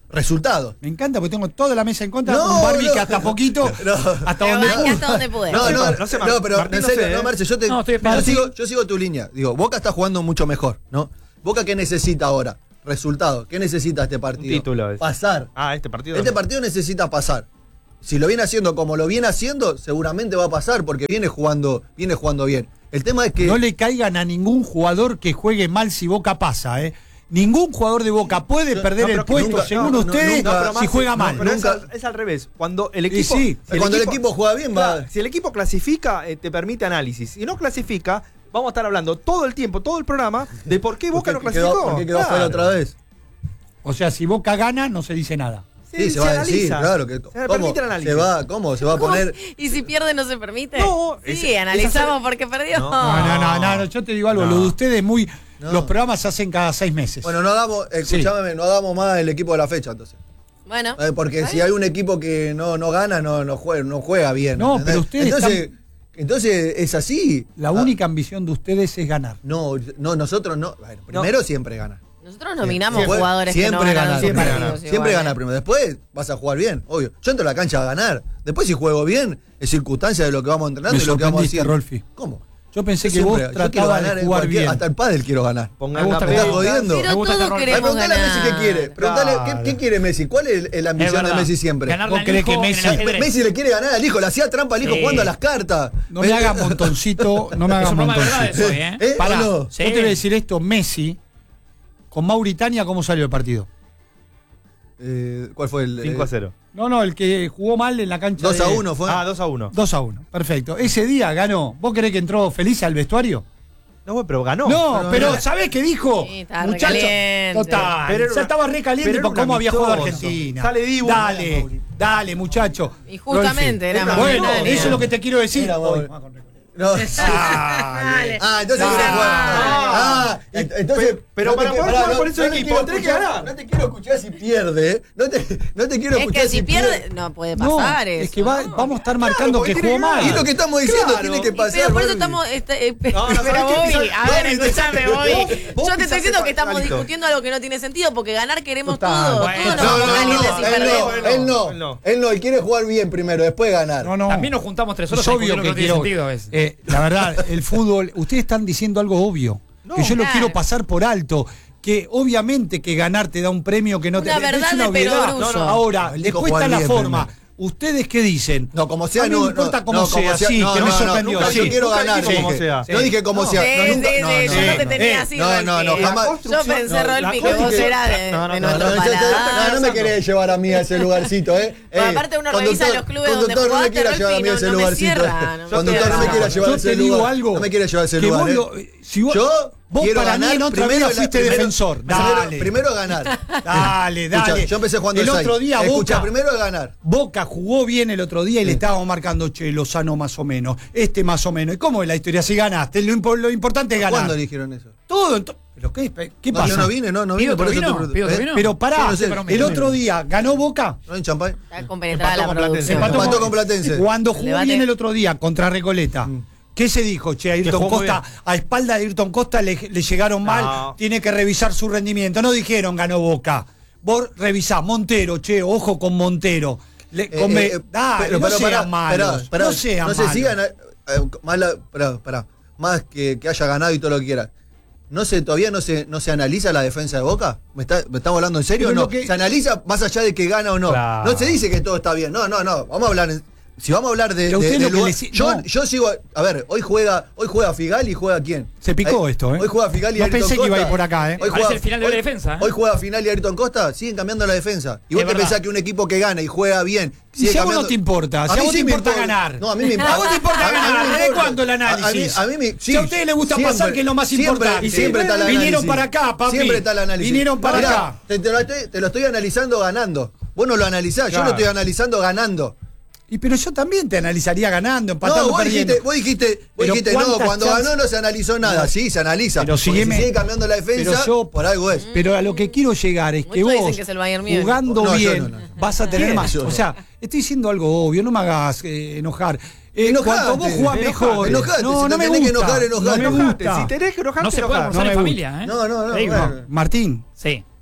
[SPEAKER 1] resultados.
[SPEAKER 2] Me encanta porque tengo toda la mesa en contra, no, un Barbie no, que hasta poquito,
[SPEAKER 1] no,
[SPEAKER 4] pero
[SPEAKER 2] hasta, donde pude.
[SPEAKER 4] hasta donde pude.
[SPEAKER 1] No, no, no,
[SPEAKER 3] sé,
[SPEAKER 1] no, pero
[SPEAKER 3] Martín,
[SPEAKER 1] en serio,
[SPEAKER 3] no, sé,
[SPEAKER 1] no, Marce, yo, te,
[SPEAKER 5] no,
[SPEAKER 1] yo, sigo, yo sigo tu línea. Digo, Boca está jugando mucho mejor, ¿no? Boca, ¿qué necesita ahora? Resultado. ¿Qué necesita este partido?
[SPEAKER 3] Un título. Es.
[SPEAKER 1] Pasar.
[SPEAKER 3] Ah, este partido.
[SPEAKER 1] Este
[SPEAKER 3] no.
[SPEAKER 1] partido necesita pasar. Si lo viene haciendo como lo viene haciendo, seguramente va a pasar porque viene jugando, viene jugando bien. El tema es que...
[SPEAKER 2] No le caigan a ningún jugador que juegue mal si Boca pasa, ¿eh? Ningún jugador de Boca puede yo, perder no, el puesto, nunca, según no, ustedes, no, nunca, si juega mal.
[SPEAKER 3] Pero nunca, es, al, es al revés. Cuando el equipo,
[SPEAKER 2] sí,
[SPEAKER 3] si el
[SPEAKER 1] cuando
[SPEAKER 3] equipo,
[SPEAKER 1] el equipo juega bien,
[SPEAKER 3] claro,
[SPEAKER 1] va.
[SPEAKER 3] Si el equipo clasifica, eh, te permite análisis. Si no clasifica, vamos a estar hablando todo el tiempo, todo el programa, de por qué Boca
[SPEAKER 1] ¿Por qué,
[SPEAKER 3] no clasificó.
[SPEAKER 1] Quedó, ¿Por qué quedó claro. fuera otra vez?
[SPEAKER 2] O sea, si Boca gana, no se dice nada.
[SPEAKER 1] Sí, sí, se, se va a decir, claro. Que,
[SPEAKER 3] se
[SPEAKER 1] ¿cómo?
[SPEAKER 3] permite el análisis.
[SPEAKER 1] Se va, ¿Cómo? Se va a poner.
[SPEAKER 4] ¿Y si pierde no se permite?
[SPEAKER 3] No,
[SPEAKER 4] sí, es, analizamos por qué perdió.
[SPEAKER 2] No, no, no, no, no, yo te digo algo, no. Lo de ustedes es muy. No. Los programas se hacen cada seis meses.
[SPEAKER 1] Bueno, no hagamos, escúchame, sí. no hagamos más el equipo de la fecha, entonces.
[SPEAKER 4] Bueno.
[SPEAKER 1] Eh, porque si hay un equipo que no, no gana, no, no, juega, no juega bien.
[SPEAKER 2] No, ¿entendés? Pero ustedes.
[SPEAKER 1] Entonces,
[SPEAKER 2] están...
[SPEAKER 1] entonces es así.
[SPEAKER 2] La única ah. ambición de ustedes es ganar.
[SPEAKER 1] No, no, nosotros no. Bueno, primero no. siempre gana.
[SPEAKER 4] Nosotros nominamos
[SPEAKER 1] siempre,
[SPEAKER 4] jugadores
[SPEAKER 1] siempre
[SPEAKER 4] que no
[SPEAKER 1] ganan, siempre
[SPEAKER 4] ganan.
[SPEAKER 1] ganar. Siempre ganar primero. Después vas a jugar bien, obvio. Yo entro a la cancha a ganar. Después si juego bien, es circunstancia de lo que vamos entrenando
[SPEAKER 2] Me
[SPEAKER 1] y lo que vamos haciendo.
[SPEAKER 2] Rolfi.
[SPEAKER 1] ¿Cómo?
[SPEAKER 2] Yo pensé
[SPEAKER 1] yo
[SPEAKER 2] que
[SPEAKER 1] siempre,
[SPEAKER 2] vos tratabas de jugar
[SPEAKER 1] cualquier,
[SPEAKER 2] bien.
[SPEAKER 1] Hasta el pádel quiero ganar.
[SPEAKER 3] Pongan
[SPEAKER 1] me
[SPEAKER 3] la
[SPEAKER 1] estás jodiendo.
[SPEAKER 4] Pero todos queremos
[SPEAKER 1] Preguntale
[SPEAKER 4] ganar.
[SPEAKER 1] a Messi qué quiere. Preguntale,
[SPEAKER 2] claro.
[SPEAKER 1] ¿qué, ¿qué quiere Messi? ¿Cuál es, es la ambición
[SPEAKER 5] es
[SPEAKER 1] de Messi siempre?
[SPEAKER 2] ¿Vos crees que Messi,
[SPEAKER 1] Messi le quiere ganar al hijo? Le hacía trampa al hijo sí. jugando a las cartas.
[SPEAKER 2] No me hagas montoncito. No me hagas montoncito.
[SPEAKER 5] Eso, ¿eh?
[SPEAKER 2] ¿Eh? Pará,
[SPEAKER 1] no?
[SPEAKER 2] sí. Yo te voy a decir esto. Messi, con Mauritania, ¿cómo salió el partido?
[SPEAKER 1] Eh, ¿Cuál fue el...?
[SPEAKER 3] cinco a cero.
[SPEAKER 2] No, no, el que jugó mal en la cancha.
[SPEAKER 1] dos a uno fue.
[SPEAKER 3] Ah, dos a uno.
[SPEAKER 2] dos a uno, perfecto. Ese día ganó. ¿Vos creés que entró feliz al vestuario?
[SPEAKER 3] No, pero ganó.
[SPEAKER 2] No, pero, pero ¿sabés qué dijo?
[SPEAKER 4] Sí, estaba
[SPEAKER 2] muchacho,
[SPEAKER 4] recaliente.
[SPEAKER 2] total.
[SPEAKER 3] Pero
[SPEAKER 2] ya estaba recaliente por cómo había jugado Argentina.
[SPEAKER 3] Sale Dibu.
[SPEAKER 2] Dale, dale, muchacho.
[SPEAKER 4] Y justamente
[SPEAKER 2] Rolfi.
[SPEAKER 4] era más
[SPEAKER 2] Bueno, eso es lo que te quiero decir.
[SPEAKER 1] Era
[SPEAKER 2] Hoy.
[SPEAKER 1] No.
[SPEAKER 4] Dale.
[SPEAKER 1] Ah, entonces
[SPEAKER 2] Dale.
[SPEAKER 1] se juega. Ah, entonces.
[SPEAKER 3] Pero para poder jugar por ese equipo, tenés que ganar.
[SPEAKER 1] No te quiero escuchar si pierde, ¿eh? No te, no te quiero
[SPEAKER 4] Es
[SPEAKER 1] escuchar
[SPEAKER 4] que si pierde,
[SPEAKER 1] pierde.
[SPEAKER 4] no puede
[SPEAKER 2] No,
[SPEAKER 4] pasar eso.
[SPEAKER 2] es que va- vamos a estar marcando
[SPEAKER 3] porque
[SPEAKER 2] que
[SPEAKER 3] tiene
[SPEAKER 2] jugó
[SPEAKER 3] que
[SPEAKER 2] mal.
[SPEAKER 1] Y es lo que estamos diciendo,
[SPEAKER 3] Claro.
[SPEAKER 1] tiene que pasar.
[SPEAKER 4] Pero por eso
[SPEAKER 1] Bobby.
[SPEAKER 4] estamos. Este, eh, pe-
[SPEAKER 3] No, no,
[SPEAKER 4] pero
[SPEAKER 3] ¿sabés qué?
[SPEAKER 4] Bobby,
[SPEAKER 3] Quizás-
[SPEAKER 4] a ver,
[SPEAKER 1] Bobby,
[SPEAKER 4] escuchame,
[SPEAKER 1] vos-
[SPEAKER 4] Bobby.
[SPEAKER 1] vos
[SPEAKER 4] Yo te
[SPEAKER 1] quizás
[SPEAKER 4] estoy diciendo que estamos
[SPEAKER 3] Carlito.
[SPEAKER 4] discutiendo algo que no tiene sentido porque ganar queremos
[SPEAKER 2] Total.
[SPEAKER 4] todos.
[SPEAKER 5] Bueno,
[SPEAKER 4] Todos nos
[SPEAKER 1] No,
[SPEAKER 4] vamos
[SPEAKER 1] no,
[SPEAKER 4] calientes
[SPEAKER 1] no,
[SPEAKER 4] y
[SPEAKER 1] él
[SPEAKER 4] perdemos.
[SPEAKER 1] no, él no,
[SPEAKER 3] Él no.
[SPEAKER 1] él no, él quiere jugar bien primero, después ganar.
[SPEAKER 2] No, no.
[SPEAKER 5] También nos juntamos tres horas
[SPEAKER 2] Es obvio
[SPEAKER 5] discutiendo
[SPEAKER 2] que
[SPEAKER 5] no tiene
[SPEAKER 2] quiero.
[SPEAKER 5] sentido a veces.
[SPEAKER 2] Eh, la verdad, el fútbol, ustedes están diciendo algo obvio.
[SPEAKER 3] No,
[SPEAKER 2] que yo lo
[SPEAKER 4] claro.
[SPEAKER 2] quiero pasar por alto. Que obviamente que ganar te da un premio que no te
[SPEAKER 4] Una
[SPEAKER 2] es
[SPEAKER 4] verdad
[SPEAKER 2] una
[SPEAKER 4] de
[SPEAKER 2] obviedad.
[SPEAKER 4] perogrullo.
[SPEAKER 2] No, no, ahora,
[SPEAKER 1] El
[SPEAKER 2] después
[SPEAKER 1] Nico
[SPEAKER 2] está
[SPEAKER 1] juega
[SPEAKER 2] la
[SPEAKER 1] bien
[SPEAKER 2] forma.
[SPEAKER 1] primero.
[SPEAKER 2] ¿Ustedes qué dicen?
[SPEAKER 1] No, como sea,
[SPEAKER 2] a mí
[SPEAKER 1] no.
[SPEAKER 2] no importa
[SPEAKER 1] no,
[SPEAKER 2] cómo
[SPEAKER 1] no,
[SPEAKER 2] sea,
[SPEAKER 1] como sea,
[SPEAKER 2] sí,
[SPEAKER 1] no,
[SPEAKER 2] que
[SPEAKER 1] no,
[SPEAKER 2] me
[SPEAKER 1] no,
[SPEAKER 2] sorprendió.
[SPEAKER 1] nunca
[SPEAKER 2] sí.
[SPEAKER 1] yo quiero
[SPEAKER 3] Nunca
[SPEAKER 1] ganar,
[SPEAKER 3] dijo como
[SPEAKER 1] dije.
[SPEAKER 3] sea.
[SPEAKER 1] No dije como
[SPEAKER 2] No.
[SPEAKER 1] sea.
[SPEAKER 4] Sí,
[SPEAKER 1] no,
[SPEAKER 4] sí,
[SPEAKER 1] nunca-
[SPEAKER 4] sí,
[SPEAKER 1] no,
[SPEAKER 4] yo
[SPEAKER 1] no,
[SPEAKER 4] no te tenía
[SPEAKER 2] eh,
[SPEAKER 4] así,
[SPEAKER 1] no, no, no,
[SPEAKER 4] Rolfi.
[SPEAKER 1] jamás.
[SPEAKER 4] Yo pensé,
[SPEAKER 2] no,
[SPEAKER 4] Rolfi,
[SPEAKER 2] la
[SPEAKER 4] que
[SPEAKER 2] cosa
[SPEAKER 4] vos
[SPEAKER 2] que-
[SPEAKER 4] eras de,
[SPEAKER 3] no, no,
[SPEAKER 4] de
[SPEAKER 3] no,
[SPEAKER 4] nuestro
[SPEAKER 1] No, no,
[SPEAKER 4] paladar.
[SPEAKER 1] no, no me querés llevar a mí a ese lugarcito, ¿eh?
[SPEAKER 4] Pero
[SPEAKER 1] Eh,
[SPEAKER 4] aparte uno
[SPEAKER 1] conductor,
[SPEAKER 4] revisa los clubes donde
[SPEAKER 1] conductor, no me
[SPEAKER 4] jugaste,
[SPEAKER 1] quiera llevar a mí a
[SPEAKER 4] Rolfi,
[SPEAKER 1] ese
[SPEAKER 4] no- no me
[SPEAKER 1] lugarcito.
[SPEAKER 4] cierra, no me
[SPEAKER 1] Conductor, no me
[SPEAKER 4] cierra.
[SPEAKER 1] quiera llevar a
[SPEAKER 2] Yo
[SPEAKER 1] ese
[SPEAKER 2] te digo
[SPEAKER 1] lugar.
[SPEAKER 2] algo.
[SPEAKER 1] No me quiere llevar a ese
[SPEAKER 2] que
[SPEAKER 1] lugar.
[SPEAKER 2] vos
[SPEAKER 1] ¿eh?
[SPEAKER 2] lo- si vos,
[SPEAKER 1] Yo
[SPEAKER 2] vos
[SPEAKER 1] quiero
[SPEAKER 2] para
[SPEAKER 1] ganar
[SPEAKER 2] mí en otra
[SPEAKER 1] primero,
[SPEAKER 2] vida fuiste
[SPEAKER 1] primero-
[SPEAKER 2] defensor.
[SPEAKER 1] primero-
[SPEAKER 2] Dale.
[SPEAKER 1] Primero ganar.
[SPEAKER 2] Dale, dale.
[SPEAKER 1] Escucha, yo empecé jugando
[SPEAKER 2] el
[SPEAKER 1] seis.
[SPEAKER 2] otro día
[SPEAKER 1] Escucha,
[SPEAKER 2] Boca,
[SPEAKER 1] primero es ganar.
[SPEAKER 2] Boca jugó bien el otro día y
[SPEAKER 1] Sí.
[SPEAKER 2] le estábamos marcando, che, Lozano más o menos, este más o menos. ¿Y cómo es la historia? Si ganaste, lo, impo- lo importante es ganar.
[SPEAKER 1] ¿Cuándo dijeron eso?
[SPEAKER 2] Todo. ento- ¿Pero qué, qué
[SPEAKER 1] No,
[SPEAKER 2] pasa?
[SPEAKER 1] yo no vine, no, no vine.
[SPEAKER 5] ¿Pido
[SPEAKER 1] Por
[SPEAKER 5] que
[SPEAKER 1] eso
[SPEAKER 5] vino?
[SPEAKER 1] te-
[SPEAKER 5] ¿Pido que
[SPEAKER 1] ¿eh?
[SPEAKER 5] vino?
[SPEAKER 2] Pero pará,
[SPEAKER 1] Yo no sé,
[SPEAKER 2] el otro día ganó Boca.
[SPEAKER 1] ¿No hay champán?
[SPEAKER 4] Está compenetrada
[SPEAKER 3] Empató
[SPEAKER 4] la
[SPEAKER 3] con
[SPEAKER 4] producción.
[SPEAKER 3] Platense.
[SPEAKER 1] Empató con Platense.
[SPEAKER 2] Cuando
[SPEAKER 4] El
[SPEAKER 2] jugó
[SPEAKER 4] debate.
[SPEAKER 2] bien el otro día contra Recoleta.
[SPEAKER 1] Mm.
[SPEAKER 2] ¿Qué se dijo? Che, a Ayrton
[SPEAKER 3] jugó muy
[SPEAKER 2] Costa, a espalda de Ayrton Costa le, le llegaron mal,
[SPEAKER 3] No.
[SPEAKER 2] tiene que revisar su rendimiento. No dijeron ganó Boca. Vos revisá, Montero, che, ojo con Montero. Le,
[SPEAKER 1] Eh,
[SPEAKER 2] come-
[SPEAKER 1] eh,
[SPEAKER 2] dale,
[SPEAKER 1] pero-
[SPEAKER 2] no
[SPEAKER 1] pero
[SPEAKER 2] sean
[SPEAKER 1] pará,
[SPEAKER 2] malos.
[SPEAKER 1] pará, pará.
[SPEAKER 2] no sean
[SPEAKER 1] No se
[SPEAKER 2] malos.
[SPEAKER 1] sigan. eh, eh, más, la- pará, pará. Más que, que haya ganado y todo lo que quiera. ¿No se, ¿Todavía no se, no se analiza la defensa de Boca? ¿Me, está, ¿Me estamos hablando en serio
[SPEAKER 2] Pero
[SPEAKER 1] o
[SPEAKER 2] lo
[SPEAKER 1] no?
[SPEAKER 2] que-
[SPEAKER 1] ¿Se analiza más allá de que gana o no?
[SPEAKER 3] Claro.
[SPEAKER 1] No se dice que todo está bien. No, no, no. Vamos a hablar en- Si vamos a hablar de,
[SPEAKER 2] Que a
[SPEAKER 1] de-
[SPEAKER 2] usted
[SPEAKER 1] de
[SPEAKER 2] lo que
[SPEAKER 1] lugar-
[SPEAKER 2] le si-
[SPEAKER 1] yo,
[SPEAKER 2] no.
[SPEAKER 1] yo sigo. A ver, hoy juega, hoy juega Figal y juega quién.
[SPEAKER 2] Se picó esto, ¿eh?
[SPEAKER 1] Hoy juega Figal y
[SPEAKER 2] No
[SPEAKER 1] Ayrton
[SPEAKER 2] pensé que iba a ir
[SPEAKER 1] Costa.
[SPEAKER 2] por acá, ¿eh?
[SPEAKER 1] Hoy
[SPEAKER 5] Parece el final de la defensa, ¿eh?
[SPEAKER 1] Hoy juega Final y Ayrton Costa, siguen cambiando la defensa. Y vos
[SPEAKER 5] Es
[SPEAKER 1] te
[SPEAKER 5] verdad.
[SPEAKER 1] pensás que un equipo que gana y juega bien.
[SPEAKER 2] Y
[SPEAKER 1] sigue
[SPEAKER 2] si a vos
[SPEAKER 1] cambiando-
[SPEAKER 2] no te importa, si a
[SPEAKER 1] mí
[SPEAKER 2] vos te
[SPEAKER 1] sí me
[SPEAKER 2] importa ganar.
[SPEAKER 1] No, a mí me importa.
[SPEAKER 2] A vos te importa
[SPEAKER 1] A mí- a mí
[SPEAKER 2] ganar,
[SPEAKER 1] me
[SPEAKER 2] ¿desde
[SPEAKER 1] importa.
[SPEAKER 2] cuándo el análisis?
[SPEAKER 1] A, a mí, a mí me-
[SPEAKER 2] Si a ustedes les gusta
[SPEAKER 1] siempre,
[SPEAKER 2] pasar, que es lo más
[SPEAKER 1] siempre,
[SPEAKER 2] importante.
[SPEAKER 1] Y siempre está el análisis.
[SPEAKER 2] Vinieron para acá, papi.
[SPEAKER 1] Siempre está el análisis.
[SPEAKER 2] Vinieron para
[SPEAKER 1] Mirá,
[SPEAKER 2] acá.
[SPEAKER 1] Te, te lo estoy, te lo estoy analizando ganando. Vos no lo analizás, yo
[SPEAKER 2] Claro.
[SPEAKER 1] lo estoy analizando ganando.
[SPEAKER 2] Y pero yo también te analizaría ganando, empatando,
[SPEAKER 1] No, vos
[SPEAKER 2] perdiendo.
[SPEAKER 1] dijiste, vos dijiste, vos
[SPEAKER 2] Pero
[SPEAKER 1] dijiste no,
[SPEAKER 2] ¿cuántas
[SPEAKER 1] cuando
[SPEAKER 2] chances?
[SPEAKER 1] ganó no se analizó nada.
[SPEAKER 2] No.
[SPEAKER 1] Sí, se analiza.
[SPEAKER 2] Pero
[SPEAKER 1] Porque
[SPEAKER 2] sígueme.
[SPEAKER 1] si sigue cambiando la defensa,
[SPEAKER 2] Pero yo-
[SPEAKER 1] por algo es.
[SPEAKER 2] Pero a lo que quiero llegar es que
[SPEAKER 4] Muchos dicen
[SPEAKER 2] vos,
[SPEAKER 4] que es el Bayern Múnich.
[SPEAKER 2] jugando
[SPEAKER 1] No, yo
[SPEAKER 2] bien,
[SPEAKER 1] no, no, no.
[SPEAKER 2] vas a tener
[SPEAKER 1] ¿Quién?
[SPEAKER 2] más.
[SPEAKER 1] Yo no.
[SPEAKER 2] O sea, estoy diciendo algo obvio, no me hagas eh, enojar. Eh,
[SPEAKER 1] Enojate,
[SPEAKER 2] cuando vos jugás
[SPEAKER 1] enojate,
[SPEAKER 2] mejor.
[SPEAKER 1] enojate,
[SPEAKER 2] no,
[SPEAKER 1] si
[SPEAKER 2] no
[SPEAKER 1] te
[SPEAKER 2] me
[SPEAKER 1] tenés que
[SPEAKER 2] gusta.
[SPEAKER 1] enojar, enojate.
[SPEAKER 2] No me
[SPEAKER 3] Enojate,
[SPEAKER 2] gusta.
[SPEAKER 3] si tenés que enojarte,
[SPEAKER 5] No se puede
[SPEAKER 3] enojate.
[SPEAKER 5] almorzar
[SPEAKER 2] No
[SPEAKER 5] en
[SPEAKER 2] me
[SPEAKER 5] familia, ¿eh?
[SPEAKER 1] No, no, no.
[SPEAKER 5] Te digo.
[SPEAKER 1] bueno.
[SPEAKER 2] Martín,
[SPEAKER 5] Sí.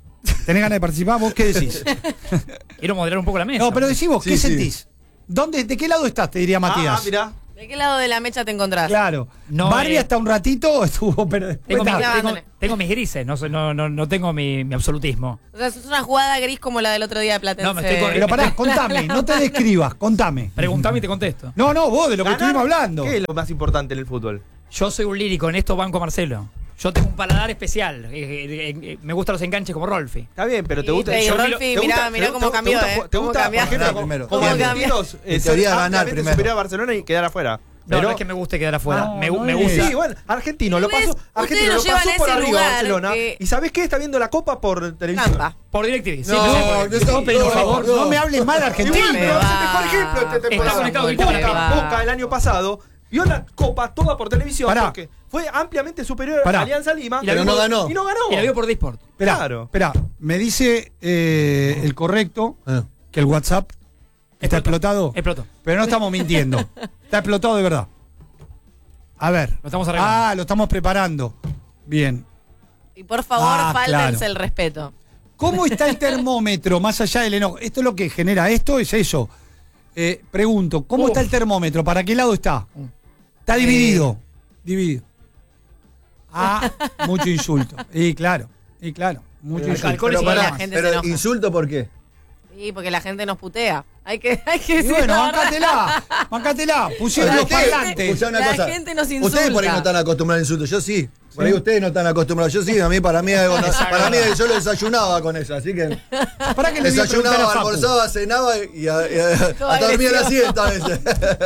[SPEAKER 2] ¿Tenés ganas de participar? ¿Vos qué decís?
[SPEAKER 5] Quiero moderar un poco la mesa.
[SPEAKER 2] No, pero decís vos, ¿qué
[SPEAKER 1] Sí, sí.
[SPEAKER 2] sentís? ¿Dónde, ¿De qué lado estás? Te diría Matías.
[SPEAKER 3] Ah, mirá.
[SPEAKER 4] ¿De qué lado de la mecha te encontrás?
[SPEAKER 2] Claro.
[SPEAKER 5] No,
[SPEAKER 2] Barbie
[SPEAKER 5] eh,
[SPEAKER 2] hasta un ratito estuvo, pero después
[SPEAKER 5] Tengo, mi-
[SPEAKER 2] está.
[SPEAKER 5] tengo-
[SPEAKER 4] Dándole.
[SPEAKER 5] tengo mis grises, no, soy- no, no, no tengo mi, mi absolutismo.
[SPEAKER 4] O sea, es una jugada gris como la del otro día de Platense.
[SPEAKER 5] No, me estoy corriendo.
[SPEAKER 2] Pero pará, contame, no te describas, contame.
[SPEAKER 5] Preguntame y te contesto.
[SPEAKER 2] No, no, vos, de lo que
[SPEAKER 3] ¿Ganar?
[SPEAKER 2] estuvimos hablando.
[SPEAKER 3] ¿Qué es lo más importante en el fútbol?
[SPEAKER 5] Yo soy un lírico, en esto banco a Marcelo. Yo tengo un paladar especial. eh, eh, eh, me gustan los enganches como Rolfi.
[SPEAKER 3] Está bien, pero te
[SPEAKER 4] Y-
[SPEAKER 3] gusta.
[SPEAKER 4] y
[SPEAKER 3] yo-
[SPEAKER 4] Rolfi,
[SPEAKER 3] ¿te
[SPEAKER 4] mirá,
[SPEAKER 3] gusta-
[SPEAKER 4] mirá
[SPEAKER 3] te-
[SPEAKER 4] cómo
[SPEAKER 3] te-
[SPEAKER 4] cambió,
[SPEAKER 3] te gusta-
[SPEAKER 4] eh,
[SPEAKER 3] ¿Te
[SPEAKER 4] cómo
[SPEAKER 3] gusta,
[SPEAKER 4] cambió.
[SPEAKER 3] por ejemplo,
[SPEAKER 1] Ganar
[SPEAKER 3] como-
[SPEAKER 1] primero.
[SPEAKER 3] como
[SPEAKER 4] ¿Cómo
[SPEAKER 3] argentinos,
[SPEAKER 1] cambió?
[SPEAKER 3] eh,
[SPEAKER 1] En
[SPEAKER 3] ser
[SPEAKER 1] teoría, ganar
[SPEAKER 3] ampliamente
[SPEAKER 1] primero.
[SPEAKER 3] superior a Barcelona y quedar afuera?
[SPEAKER 5] No,
[SPEAKER 3] Pero,
[SPEAKER 5] no es que me guste quedar afuera.
[SPEAKER 2] No,
[SPEAKER 5] me,
[SPEAKER 2] no
[SPEAKER 5] me
[SPEAKER 2] es.
[SPEAKER 5] gusta.
[SPEAKER 3] Sí, bueno, argentino lo
[SPEAKER 4] Ustedes-
[SPEAKER 3] pasó,
[SPEAKER 4] ustedes
[SPEAKER 3] argentino
[SPEAKER 4] lo
[SPEAKER 3] lo
[SPEAKER 4] llevan
[SPEAKER 3] pasó
[SPEAKER 4] a
[SPEAKER 3] por
[SPEAKER 4] ese
[SPEAKER 3] arriba
[SPEAKER 4] lugar
[SPEAKER 3] Barcelona.
[SPEAKER 4] que-
[SPEAKER 3] ¿Y sabés qué? Está viendo la Copa por televisión.
[SPEAKER 4] Trampa.
[SPEAKER 5] Por DirecTV. Sí,
[SPEAKER 1] No,
[SPEAKER 5] pero-
[SPEAKER 1] no,
[SPEAKER 2] No,
[SPEAKER 1] no,
[SPEAKER 2] pero por
[SPEAKER 1] no,
[SPEAKER 2] favor,
[SPEAKER 1] no.
[SPEAKER 2] no me hables mal de
[SPEAKER 3] Y
[SPEAKER 2] Argentina.
[SPEAKER 3] bueno, pero es el mejor
[SPEAKER 4] va.
[SPEAKER 3] ejemplo de esta
[SPEAKER 5] Está
[SPEAKER 3] temporada.
[SPEAKER 5] conectado
[SPEAKER 4] Muy
[SPEAKER 5] Boca,
[SPEAKER 4] bien.
[SPEAKER 3] Boca, Boca el año pasado vio la Copa toda por televisión
[SPEAKER 2] Pará.
[SPEAKER 3] porque fue ampliamente superior
[SPEAKER 2] Pará.
[SPEAKER 3] a Alianza Lima.
[SPEAKER 5] Y la
[SPEAKER 1] Pero
[SPEAKER 5] vimos-
[SPEAKER 1] no ganó.
[SPEAKER 3] Y no ganó.
[SPEAKER 5] Y la vio por Disport.
[SPEAKER 2] Esperá,
[SPEAKER 3] Claro.
[SPEAKER 2] esperá, me dice eh, el correcto
[SPEAKER 1] Ah.
[SPEAKER 2] que el WhatsApp está explotado,
[SPEAKER 5] Explotó.
[SPEAKER 2] pero no estamos mintiendo. Está explotado de verdad. A ver.
[SPEAKER 5] Lo estamos arreglando.
[SPEAKER 2] Ah, lo estamos preparando. Bien.
[SPEAKER 4] Y por favor,
[SPEAKER 2] Ah,
[SPEAKER 4] fáltense
[SPEAKER 2] claro.
[SPEAKER 4] el respeto.
[SPEAKER 2] ¿Cómo está el termómetro más allá del enojo? Esto es lo que genera esto, es eso. Eh, pregunto, ¿cómo
[SPEAKER 5] Uf.
[SPEAKER 2] está el termómetro? ¿Para qué lado está? Está dividido. Dividido. Ah, mucho insulto. Y claro, y claro, mucho
[SPEAKER 5] Pero
[SPEAKER 2] insulto.
[SPEAKER 5] alcohol
[SPEAKER 1] Pero,
[SPEAKER 5] y
[SPEAKER 1] pará,
[SPEAKER 4] la gente se
[SPEAKER 1] pero
[SPEAKER 4] enoja.
[SPEAKER 1] insulto, ¿por qué?
[SPEAKER 4] Sí, porque la gente nos putea. Hay que, hay que
[SPEAKER 2] Y
[SPEAKER 4] decir
[SPEAKER 2] bueno,
[SPEAKER 4] la verdad.
[SPEAKER 2] bancátela, bancátela. Pusieron
[SPEAKER 4] La
[SPEAKER 2] los
[SPEAKER 4] gente-
[SPEAKER 2] parlantes.
[SPEAKER 1] Escuchá una
[SPEAKER 4] La
[SPEAKER 1] cosa.
[SPEAKER 4] gente nos
[SPEAKER 1] Ustedes por ahí
[SPEAKER 4] insulta.
[SPEAKER 1] no están acostumbrados a insultos, yo sí. Por ahí ustedes no están acostumbrados, yo sí. A mí, para mí, es algo- para mí yo lo desayunaba con eso, así que
[SPEAKER 2] ¿Para qué le voy a preguntar a
[SPEAKER 1] desayunaba,
[SPEAKER 2] Facu?
[SPEAKER 1] almorzaba, cenaba y, a- y a-
[SPEAKER 4] Todo
[SPEAKER 1] hasta dormía la
[SPEAKER 4] agresivo.
[SPEAKER 1] siesta a veces.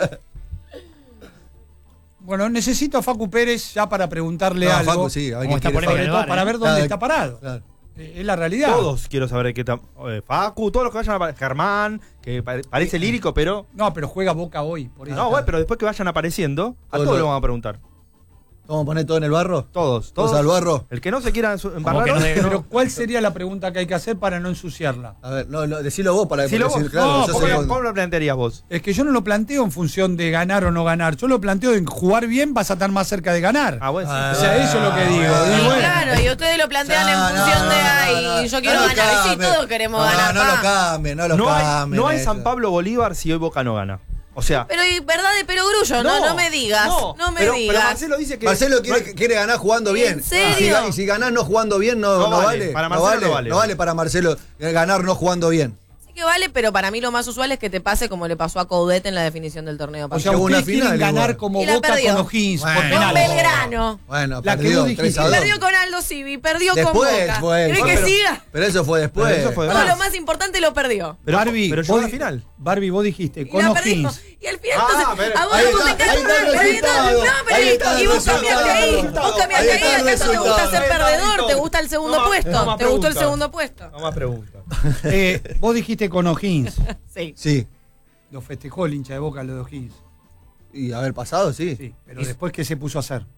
[SPEAKER 2] Bueno, necesito a Facu Pérez ya para preguntarle
[SPEAKER 1] No,
[SPEAKER 2] algo.
[SPEAKER 1] Facu, sí, a ver
[SPEAKER 5] Como
[SPEAKER 1] qué
[SPEAKER 5] está
[SPEAKER 1] quiere
[SPEAKER 5] polémica
[SPEAKER 2] Sobre
[SPEAKER 5] en el
[SPEAKER 2] todo
[SPEAKER 5] bar,
[SPEAKER 2] para
[SPEAKER 5] ¿eh?
[SPEAKER 2] ver dónde
[SPEAKER 1] Claro,
[SPEAKER 2] está parado.
[SPEAKER 1] Claro.
[SPEAKER 2] Eh, Es la realidad.
[SPEAKER 3] Todos quiero saber qué tal. eh, Facu, todos los que vayan a aparecer. Germán, que pare- parece lírico, pero.
[SPEAKER 2] No, pero juega Boca hoy. Por eso.
[SPEAKER 3] No, bueno, pero después que vayan apareciendo, a
[SPEAKER 1] Todo
[SPEAKER 3] todos
[SPEAKER 1] lo-
[SPEAKER 3] le vamos a preguntar.
[SPEAKER 1] ¿Vamos a poner todo en el barro?
[SPEAKER 3] Todos,
[SPEAKER 1] ¿Todos
[SPEAKER 3] todos.
[SPEAKER 1] al barro?
[SPEAKER 3] El que no se quiera su- embarrar.
[SPEAKER 5] que no
[SPEAKER 3] hoy,
[SPEAKER 5] debe-
[SPEAKER 3] que no-
[SPEAKER 2] Pero ¿cuál sería la pregunta que hay que hacer para no ensuciarla?
[SPEAKER 1] A ver, no, no, decilo vos para
[SPEAKER 3] Si lo
[SPEAKER 1] decir,
[SPEAKER 3] vos,
[SPEAKER 1] claro,
[SPEAKER 2] no,
[SPEAKER 1] yo
[SPEAKER 2] porque-
[SPEAKER 1] sé
[SPEAKER 3] ¿cómo,
[SPEAKER 1] cuándo.
[SPEAKER 3] cómo lo plantearías vos?
[SPEAKER 2] Es que yo no lo planteo en función de ganar o no ganar. Yo lo planteo en jugar bien, vas a estar más cerca de ganar.
[SPEAKER 3] Ah, bueno, sí.
[SPEAKER 1] Ah,
[SPEAKER 2] O sea, eso es lo que digo.
[SPEAKER 1] Ah,
[SPEAKER 2] Y
[SPEAKER 4] Sí,
[SPEAKER 2] bueno,
[SPEAKER 4] claro, y ustedes lo plantean
[SPEAKER 1] No,
[SPEAKER 4] en
[SPEAKER 1] no,
[SPEAKER 4] función
[SPEAKER 1] no,
[SPEAKER 4] de
[SPEAKER 1] no,
[SPEAKER 4] ay,
[SPEAKER 1] no, no.
[SPEAKER 4] yo quiero
[SPEAKER 1] No lo
[SPEAKER 4] ganar. Y sí,
[SPEAKER 1] cambien.
[SPEAKER 4] todos queremos
[SPEAKER 1] No,
[SPEAKER 4] ganar.
[SPEAKER 1] No, lo
[SPEAKER 4] pa.
[SPEAKER 1] cambien, no lo
[SPEAKER 3] No hay,
[SPEAKER 1] cambien.
[SPEAKER 3] no hay
[SPEAKER 1] eso.
[SPEAKER 3] San Pablo Bolívar si hoy Boca no gana. O sea.
[SPEAKER 4] Pero y verdad de perogrullo, no, no me digas. No, me
[SPEAKER 3] pero,
[SPEAKER 4] digas.
[SPEAKER 3] Pero Marcelo dice que.
[SPEAKER 1] Marcelo quiere,
[SPEAKER 3] no hay-
[SPEAKER 1] quiere ganar jugando bien.
[SPEAKER 4] ¿En serio?
[SPEAKER 1] Y si, ga- y si ganás no jugando bien, no,
[SPEAKER 3] No
[SPEAKER 1] no
[SPEAKER 3] vale.
[SPEAKER 1] vale.
[SPEAKER 3] Para
[SPEAKER 1] no
[SPEAKER 3] Marcelo
[SPEAKER 1] vale.
[SPEAKER 3] no vale.
[SPEAKER 1] No vale para Marcelo eh, ganar no jugando bien.
[SPEAKER 4] Sí que vale, pero para mí lo más usual es que te pase como le pasó a Coudet en la definición del torneo
[SPEAKER 2] o
[SPEAKER 4] pasado.
[SPEAKER 2] sea,
[SPEAKER 1] Llegó una
[SPEAKER 2] ustedes quieren
[SPEAKER 1] final
[SPEAKER 2] ganar
[SPEAKER 1] igual.
[SPEAKER 2] como
[SPEAKER 4] Y la
[SPEAKER 2] Boca
[SPEAKER 4] perdió.
[SPEAKER 2] con O'Higgins por
[SPEAKER 1] Bueno.
[SPEAKER 4] Con
[SPEAKER 2] penales.
[SPEAKER 4] Belgrano.
[SPEAKER 1] Bueno,
[SPEAKER 2] La que
[SPEAKER 1] perdió
[SPEAKER 2] vos dijiste.
[SPEAKER 1] tres a dos.
[SPEAKER 4] Perdió con Aldo Civi, perdió con
[SPEAKER 1] Después
[SPEAKER 4] Boca.
[SPEAKER 1] fue.
[SPEAKER 4] ¿Querés
[SPEAKER 1] fue,
[SPEAKER 4] que
[SPEAKER 1] pero,
[SPEAKER 4] siga?
[SPEAKER 1] pero eso fue después.
[SPEAKER 3] Pero eso fue
[SPEAKER 4] Todo
[SPEAKER 3] Pará.
[SPEAKER 4] lo más importante lo perdió.
[SPEAKER 3] Pero,
[SPEAKER 2] Barbie,
[SPEAKER 3] pero llegó
[SPEAKER 2] vos
[SPEAKER 3] a la
[SPEAKER 2] di-
[SPEAKER 3] final.
[SPEAKER 2] Barbie, vos dijiste,
[SPEAKER 4] Y
[SPEAKER 2] con
[SPEAKER 4] la perdimos.
[SPEAKER 2] O'Higgins.
[SPEAKER 4] Y al final,
[SPEAKER 3] Ah,
[SPEAKER 4] entonces,
[SPEAKER 3] pero-
[SPEAKER 4] a vos
[SPEAKER 1] ahí
[SPEAKER 4] te
[SPEAKER 1] está,
[SPEAKER 4] encanta
[SPEAKER 1] ahí está el
[SPEAKER 4] perder,
[SPEAKER 1] resultado.
[SPEAKER 4] no, pero
[SPEAKER 1] Ahí
[SPEAKER 4] y-
[SPEAKER 1] está el
[SPEAKER 4] y vos
[SPEAKER 1] resultado.
[SPEAKER 4] cambiaste ahí, vos cambiaste
[SPEAKER 1] Ahí
[SPEAKER 4] ahí,
[SPEAKER 1] está el
[SPEAKER 4] ¿acaso te gusta
[SPEAKER 1] resultado.
[SPEAKER 4] ser
[SPEAKER 3] Ahí está,
[SPEAKER 4] perdedor?
[SPEAKER 3] listo.
[SPEAKER 4] ¿Te gusta el segundo
[SPEAKER 3] No más-
[SPEAKER 4] puesto?
[SPEAKER 3] no más
[SPEAKER 4] ¿Te gustó el
[SPEAKER 3] preguntas.
[SPEAKER 4] segundo puesto?
[SPEAKER 3] No más preguntas.
[SPEAKER 2] Eh, vos dijiste con O'Higgins.
[SPEAKER 4] Sí.
[SPEAKER 1] Sí.
[SPEAKER 2] Lo festejó el hincha de Boca, lo de O'Higgins.
[SPEAKER 1] Y haber pasado, sí.
[SPEAKER 2] Sí, pero después, ¿qué se puso a hacer?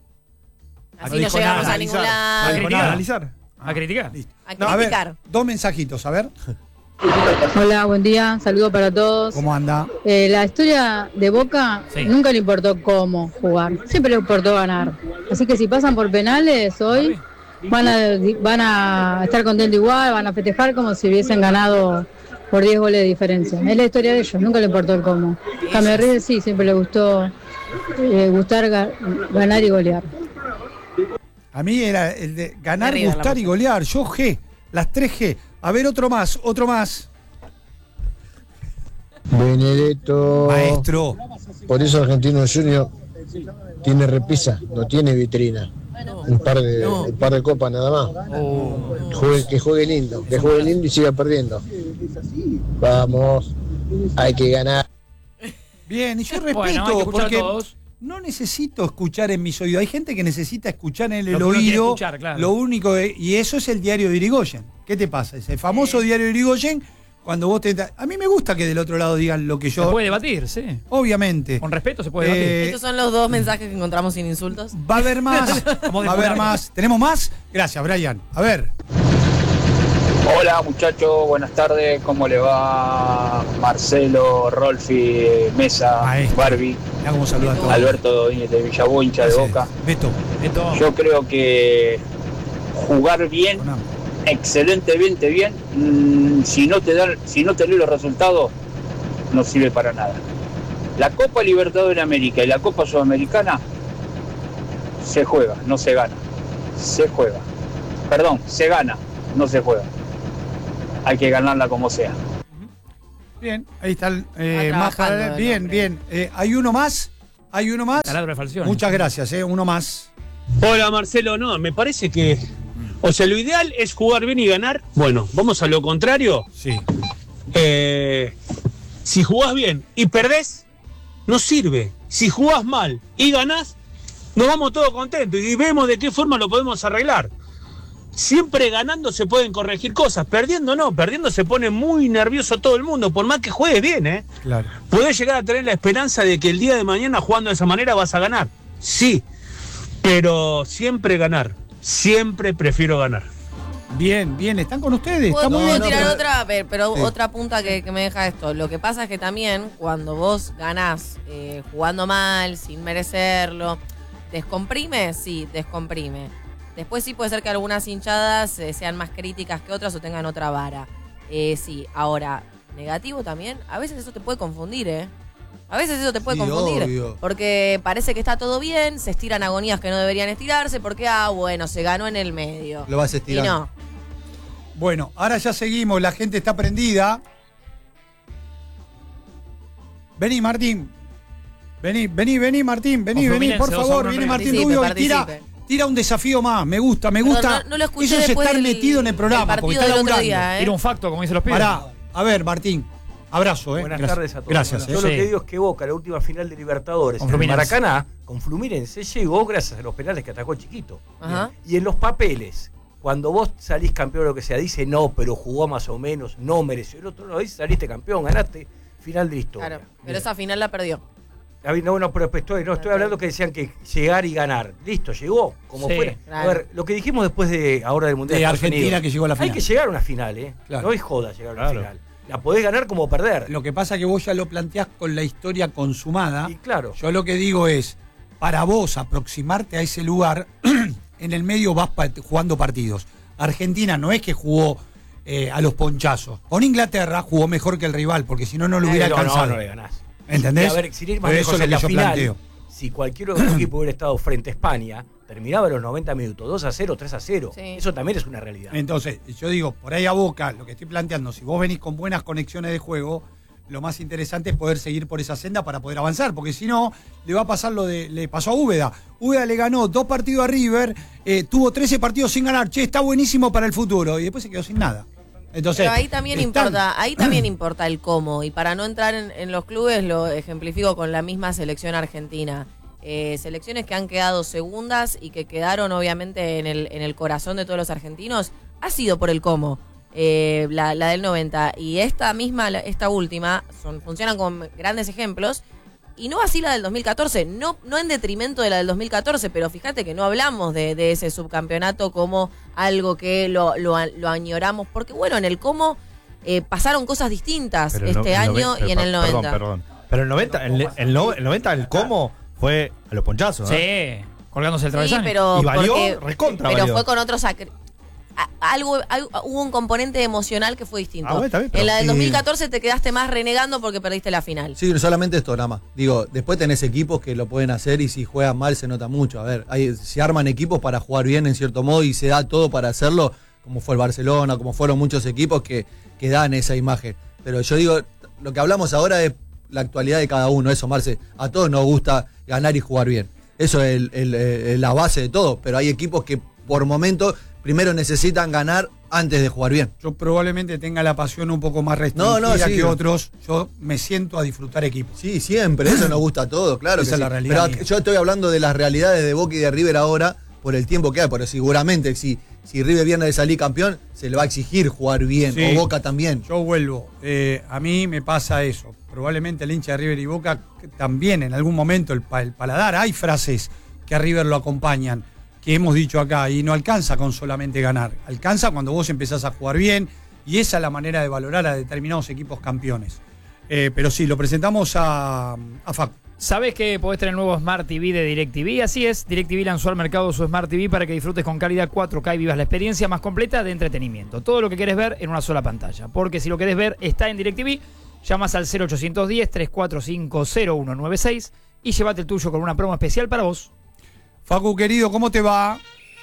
[SPEAKER 4] Así
[SPEAKER 2] No
[SPEAKER 4] no
[SPEAKER 2] dijo
[SPEAKER 4] llegamos
[SPEAKER 2] nada,
[SPEAKER 4] a ningún
[SPEAKER 3] analizar.
[SPEAKER 4] lado.
[SPEAKER 5] A
[SPEAKER 2] dijo
[SPEAKER 5] criticar.
[SPEAKER 2] nada.
[SPEAKER 3] Analizar.
[SPEAKER 5] A criticar.
[SPEAKER 2] Listo.
[SPEAKER 4] A
[SPEAKER 2] No, a ver,
[SPEAKER 4] criticar.
[SPEAKER 2] dos mensajitos, a ver.
[SPEAKER 6] Hola, buen día, saludo para todos.
[SPEAKER 2] ¿Cómo anda?
[SPEAKER 6] Eh, la historia de Boca
[SPEAKER 5] Sí.
[SPEAKER 6] nunca le importó cómo jugar, siempre le importó ganar. Así que si pasan por penales hoy, van a, van a estar contentos igual, van a festejar como si hubiesen ganado por diez goles de diferencia. Es la historia de ellos, nunca le importó el cómo. Cambio River sí, siempre le gustó eh, gustar ga- ganar y golear.
[SPEAKER 2] A mí era el de ganar,
[SPEAKER 4] Arriba la
[SPEAKER 2] gustar y
[SPEAKER 4] puta.
[SPEAKER 2] golear. Yo G, las tres G. A ver, otro más, otro más.
[SPEAKER 7] Benedetto.
[SPEAKER 2] Maestro.
[SPEAKER 7] Por eso Argentino Junior tiene repisa, no tiene vitrina. Un par de,
[SPEAKER 4] No.
[SPEAKER 7] un par de copas nada más. Juegue- que juegue lindo, que juegue lindo y siga perdiendo. Vamos, hay que ganar.
[SPEAKER 2] Bien, y yo respeto,
[SPEAKER 5] Bueno, hay que escuchar a
[SPEAKER 2] porque
[SPEAKER 5] todos.
[SPEAKER 2] no necesito escuchar en mis oídos. Hay gente que necesita escuchar en el
[SPEAKER 5] Lo que uno quiere
[SPEAKER 2] oído.
[SPEAKER 5] escuchar, claro.
[SPEAKER 2] Lo único, que- y eso es el diario de Irigoyen. ¿Qué te pasa? Ese famoso diario de Irigoyen, cuando vos te... A mí me gusta que del otro lado digan lo que
[SPEAKER 5] Se
[SPEAKER 2] yo...
[SPEAKER 5] puede debatir, sí.
[SPEAKER 2] Obviamente.
[SPEAKER 5] Con respeto se puede
[SPEAKER 2] Eh,
[SPEAKER 5] debatir.
[SPEAKER 4] Estos son los dos mensajes que encontramos sin insultos.
[SPEAKER 2] Va a haber más.
[SPEAKER 5] Como
[SPEAKER 2] va a haber
[SPEAKER 5] depurado.
[SPEAKER 2] más. ¿Tenemos más? Gracias, Brian. A ver.
[SPEAKER 8] Hola muchachos, buenas tardes, ¿cómo le va Marcelo, Rolfi, Mesa,
[SPEAKER 2] Maestro.
[SPEAKER 8] Barbie,
[SPEAKER 2] Mirá cómo saluda a todos.
[SPEAKER 8] Alberto Domínguez de Villabuencha de
[SPEAKER 2] Gracias.
[SPEAKER 8] Boca?
[SPEAKER 2] Beto.
[SPEAKER 5] Esto,
[SPEAKER 8] Yo creo que jugar bien
[SPEAKER 2] Con hambre.
[SPEAKER 8] excelentemente bien, mmm, si no te dan, si no tenés los resultados, no sirve para nada. La Copa Libertadores de América y la Copa Sudamericana se juega, no se gana. Se juega. Perdón, se gana, no se juega. Hay que ganarla como sea.
[SPEAKER 2] Bien, ahí está el, eh, más para, bien, bien. Eh, ¿Hay uno más? ¿Hay uno más? Muchas gracias, eh, uno más.
[SPEAKER 9] Hola Marcelo, no, me parece que, o sea, lo ideal es jugar bien y ganar. Bueno, vamos a lo contrario.
[SPEAKER 2] Sí.
[SPEAKER 9] Eh, si jugás bien y perdés, no sirve. Si jugás mal y ganás, nos vamos todos contentos y vemos de qué forma lo podemos arreglar. Siempre ganando se pueden corregir cosas, perdiendo no, perdiendo se pone muy nervioso todo el mundo, por más que juegues bien, ¿eh?
[SPEAKER 2] Claro.
[SPEAKER 9] Podés llegar a tener la esperanza de que el día de mañana jugando de esa manera vas a ganar, sí, pero siempre ganar, siempre prefiero ganar.
[SPEAKER 2] Bien, bien, ¿están con ustedes?
[SPEAKER 4] ¿Puedo,
[SPEAKER 2] Está muy
[SPEAKER 4] ¿puedo
[SPEAKER 2] bien.
[SPEAKER 4] tirar
[SPEAKER 2] No,
[SPEAKER 4] otra, pero, pero
[SPEAKER 2] Sí.
[SPEAKER 4] otra punta que, que me deja esto? Lo que pasa es que también cuando vos ganás eh, jugando mal, sin merecerlo, ¿descomprime? Sí, descomprime. Después sí puede ser que algunas hinchadas eh, sean más críticas que otras o tengan otra vara. Eh, sí, ahora, negativo también, a veces eso te puede confundir, ¿eh? A veces eso te puede
[SPEAKER 1] Sí,
[SPEAKER 4] confundir.
[SPEAKER 1] obvio.
[SPEAKER 4] Porque parece que está todo bien, se estiran agonías que no deberían estirarse, porque, ah, bueno, se ganó en el medio.
[SPEAKER 1] Lo vas
[SPEAKER 4] Y
[SPEAKER 1] estirando.
[SPEAKER 4] no.
[SPEAKER 2] Bueno, ahora ya seguimos, la gente está prendida. Vení, Martín. Vení, vení, vení, Martín, vení,
[SPEAKER 5] Con
[SPEAKER 2] vení,
[SPEAKER 5] Fluminense,
[SPEAKER 2] por
[SPEAKER 5] dos a
[SPEAKER 2] favor,
[SPEAKER 5] uno
[SPEAKER 2] viene
[SPEAKER 5] en
[SPEAKER 2] Martín
[SPEAKER 4] Participe,
[SPEAKER 2] Rubio y tira,
[SPEAKER 4] participe.
[SPEAKER 2] tira un desafío más. Me gusta, me gusta.
[SPEAKER 4] Perdón, no- no lo escuché
[SPEAKER 2] Eso es
[SPEAKER 4] después
[SPEAKER 2] estar
[SPEAKER 4] del-
[SPEAKER 2] metido en el
[SPEAKER 4] del
[SPEAKER 2] programa, porque
[SPEAKER 4] partido
[SPEAKER 2] está
[SPEAKER 4] del otro
[SPEAKER 2] laburando.
[SPEAKER 4] día, ¿eh?
[SPEAKER 5] Tira un facto, como dicen los pibes.
[SPEAKER 2] Pará, a ver, Martín, abrazo, ¿eh?
[SPEAKER 10] Buenas
[SPEAKER 2] Gracias.
[SPEAKER 10] tardes a todos.
[SPEAKER 2] Gracias,
[SPEAKER 10] Yo
[SPEAKER 2] ¿eh?
[SPEAKER 10] lo
[SPEAKER 5] Sí.
[SPEAKER 10] que digo es que Boca, la última final de Libertadores,
[SPEAKER 5] Con
[SPEAKER 10] en el
[SPEAKER 5] Fluminense.
[SPEAKER 10] Maracaná, con Fluminense, llegó gracias a los penales que atacó Chiquito.
[SPEAKER 4] Ajá.
[SPEAKER 10] Y en los papeles, cuando vos salís campeón o lo que sea, dice no, pero jugó más o menos, no mereció. El otro no dice, saliste campeón, ganaste, final de la historia.
[SPEAKER 4] Claro, pero esa final la perdió.
[SPEAKER 10] A ver, No, no, pero estoy, no, estoy hablando que decían que llegar y ganar. Listo, llegó, como
[SPEAKER 5] Sí,
[SPEAKER 10] fuera.
[SPEAKER 4] claro.
[SPEAKER 10] A ver, lo que dijimos después de ahora del Mundial
[SPEAKER 2] De
[SPEAKER 10] Estados
[SPEAKER 2] Argentina
[SPEAKER 10] Unidos,
[SPEAKER 2] que llegó a la final.
[SPEAKER 10] Hay que llegar a una final, ¿eh?
[SPEAKER 2] Claro.
[SPEAKER 10] No es joda llegar a una
[SPEAKER 3] Claro.
[SPEAKER 10] final. La podés ganar como perder.
[SPEAKER 2] Lo que pasa es que vos ya lo planteás con la historia consumada.
[SPEAKER 10] Y claro.
[SPEAKER 2] Yo lo que digo es, para vos aproximarte a ese lugar, en el medio vas pa- jugando partidos. Argentina no es que jugó eh, a los ponchazos. Con Inglaterra jugó mejor que el rival, porque si no, no lo hubiera
[SPEAKER 10] Eh, no,
[SPEAKER 2] alcanzado.
[SPEAKER 10] No, no le ganás.
[SPEAKER 2] ¿Entendés?
[SPEAKER 10] Y a ver, sin ir más
[SPEAKER 2] Por
[SPEAKER 10] lejos,
[SPEAKER 2] eso es lo
[SPEAKER 10] en
[SPEAKER 2] que
[SPEAKER 10] la
[SPEAKER 2] yo
[SPEAKER 10] final,
[SPEAKER 2] planteo.
[SPEAKER 10] si cualquier otro equipo hubiera estado frente a España, terminaba a los noventa minutos, dos a cero, tres a cero.
[SPEAKER 4] Sí.
[SPEAKER 10] Eso también es una realidad.
[SPEAKER 2] Entonces, yo digo, por ahí a Boca, lo que estoy planteando, si vos venís con buenas conexiones de juego, lo más interesante es poder seguir por esa senda para poder avanzar, porque si no, le va a pasar lo de, le pasó a Úbeda. Úbeda le ganó dos partidos a River, eh, tuvo trece partidos sin ganar, che, está buenísimo para el futuro, y después se quedó sin nada. Entonces,
[SPEAKER 4] Pero ahí también
[SPEAKER 2] están-
[SPEAKER 4] importa, ahí también importa el cómo. Y para no entrar en, en los clubes, lo ejemplifico con la misma selección argentina. Eh, selecciones que han quedado segundas y que quedaron obviamente en el, en el corazón de todos los argentinos, ha sido por el cómo. Eh, la, la del noventa. Y esta misma, la- esta última, son, funcionan como grandes ejemplos. Y no así la del dos mil catorce, no, no en detrimento de la del dos mil catorce, pero fíjate que no hablamos de, de ese subcampeonato como algo que lo, lo, lo añoramos, porque bueno, en el cómo eh, pasaron cosas distintas
[SPEAKER 3] Pero
[SPEAKER 4] este
[SPEAKER 3] el
[SPEAKER 4] año
[SPEAKER 3] noven-
[SPEAKER 4] y en el
[SPEAKER 3] perdón,
[SPEAKER 4] noventa.
[SPEAKER 3] Perdón, Pero el noventa, el, el, no- el noventa, el cómo fue a los ponchazos. ¿eh?
[SPEAKER 5] Sí, colgándose el
[SPEAKER 4] Sí,
[SPEAKER 5] travesaño.
[SPEAKER 4] pero,
[SPEAKER 3] Y valió,
[SPEAKER 4] porque-
[SPEAKER 3] recontra
[SPEAKER 4] pero
[SPEAKER 3] valió.
[SPEAKER 4] fue con otros sacri- a- algo, algo- hubo un componente emocional que fue distinto.
[SPEAKER 3] Ah, bueno, está bien, pero-
[SPEAKER 4] en la del
[SPEAKER 1] Sí.
[SPEAKER 4] dos mil catorce te quedaste más renegando porque perdiste la final.
[SPEAKER 1] Sí, solamente esto nada más. Digo, después tenés equipos que lo pueden hacer y si juegan mal se nota mucho. A ver, hay, se arman equipos para jugar bien en cierto modo y se da todo para hacerlo, como fue el Barcelona, como fueron muchos equipos que, que dan esa imagen. Pero yo digo, lo que hablamos ahora es la actualidad de cada uno, eso, Marce. A todos nos gusta ganar y jugar bien. Eso es el- el- el- la base de todo. Pero hay equipos que por momento primero necesitan ganar antes de jugar bien.
[SPEAKER 2] Yo probablemente tenga la pasión un poco más restringida
[SPEAKER 1] No, no, sí.
[SPEAKER 2] que otros. Yo me siento a disfrutar equipos.
[SPEAKER 1] Sí, siempre, eso nos gusta a todos, claro.
[SPEAKER 2] Esa
[SPEAKER 1] que
[SPEAKER 2] es la
[SPEAKER 1] sí.
[SPEAKER 2] realidad
[SPEAKER 1] Pero
[SPEAKER 2] mía.
[SPEAKER 1] yo estoy hablando de las realidades de Boca y de River ahora por el tiempo que hay, pero seguramente si, si River viene de salir campeón, se le va a exigir jugar bien,
[SPEAKER 2] Sí.
[SPEAKER 1] o Boca también.
[SPEAKER 2] Yo vuelvo. Eh, a mí me pasa eso. Probablemente el hincha de River y Boca que también en algún momento el, pa- el paladar. Hay frases que a River lo acompañan, que hemos dicho acá, y no alcanza con solamente ganar. Alcanza cuando vos empezás a jugar bien, y esa es la manera de valorar a determinados equipos campeones. Eh, pero sí, lo presentamos a, a Facu.
[SPEAKER 5] ¿Sabés que podés tener el nuevo Smart T V de DirecTV? Así es, DirecTV lanzó al mercado su Smart T V para que disfrutes con calidad cuatro K y vivas la experiencia más completa de entretenimiento. Todo lo que querés ver en una sola pantalla. Porque si lo querés ver está en DirecTV, llamas al cero ochocientos diez, trescientos cuarenta y cinco, cero uno nueve seis y llévate el tuyo con una promo especial para vos.
[SPEAKER 2] Facu, querido, ¿cómo te va?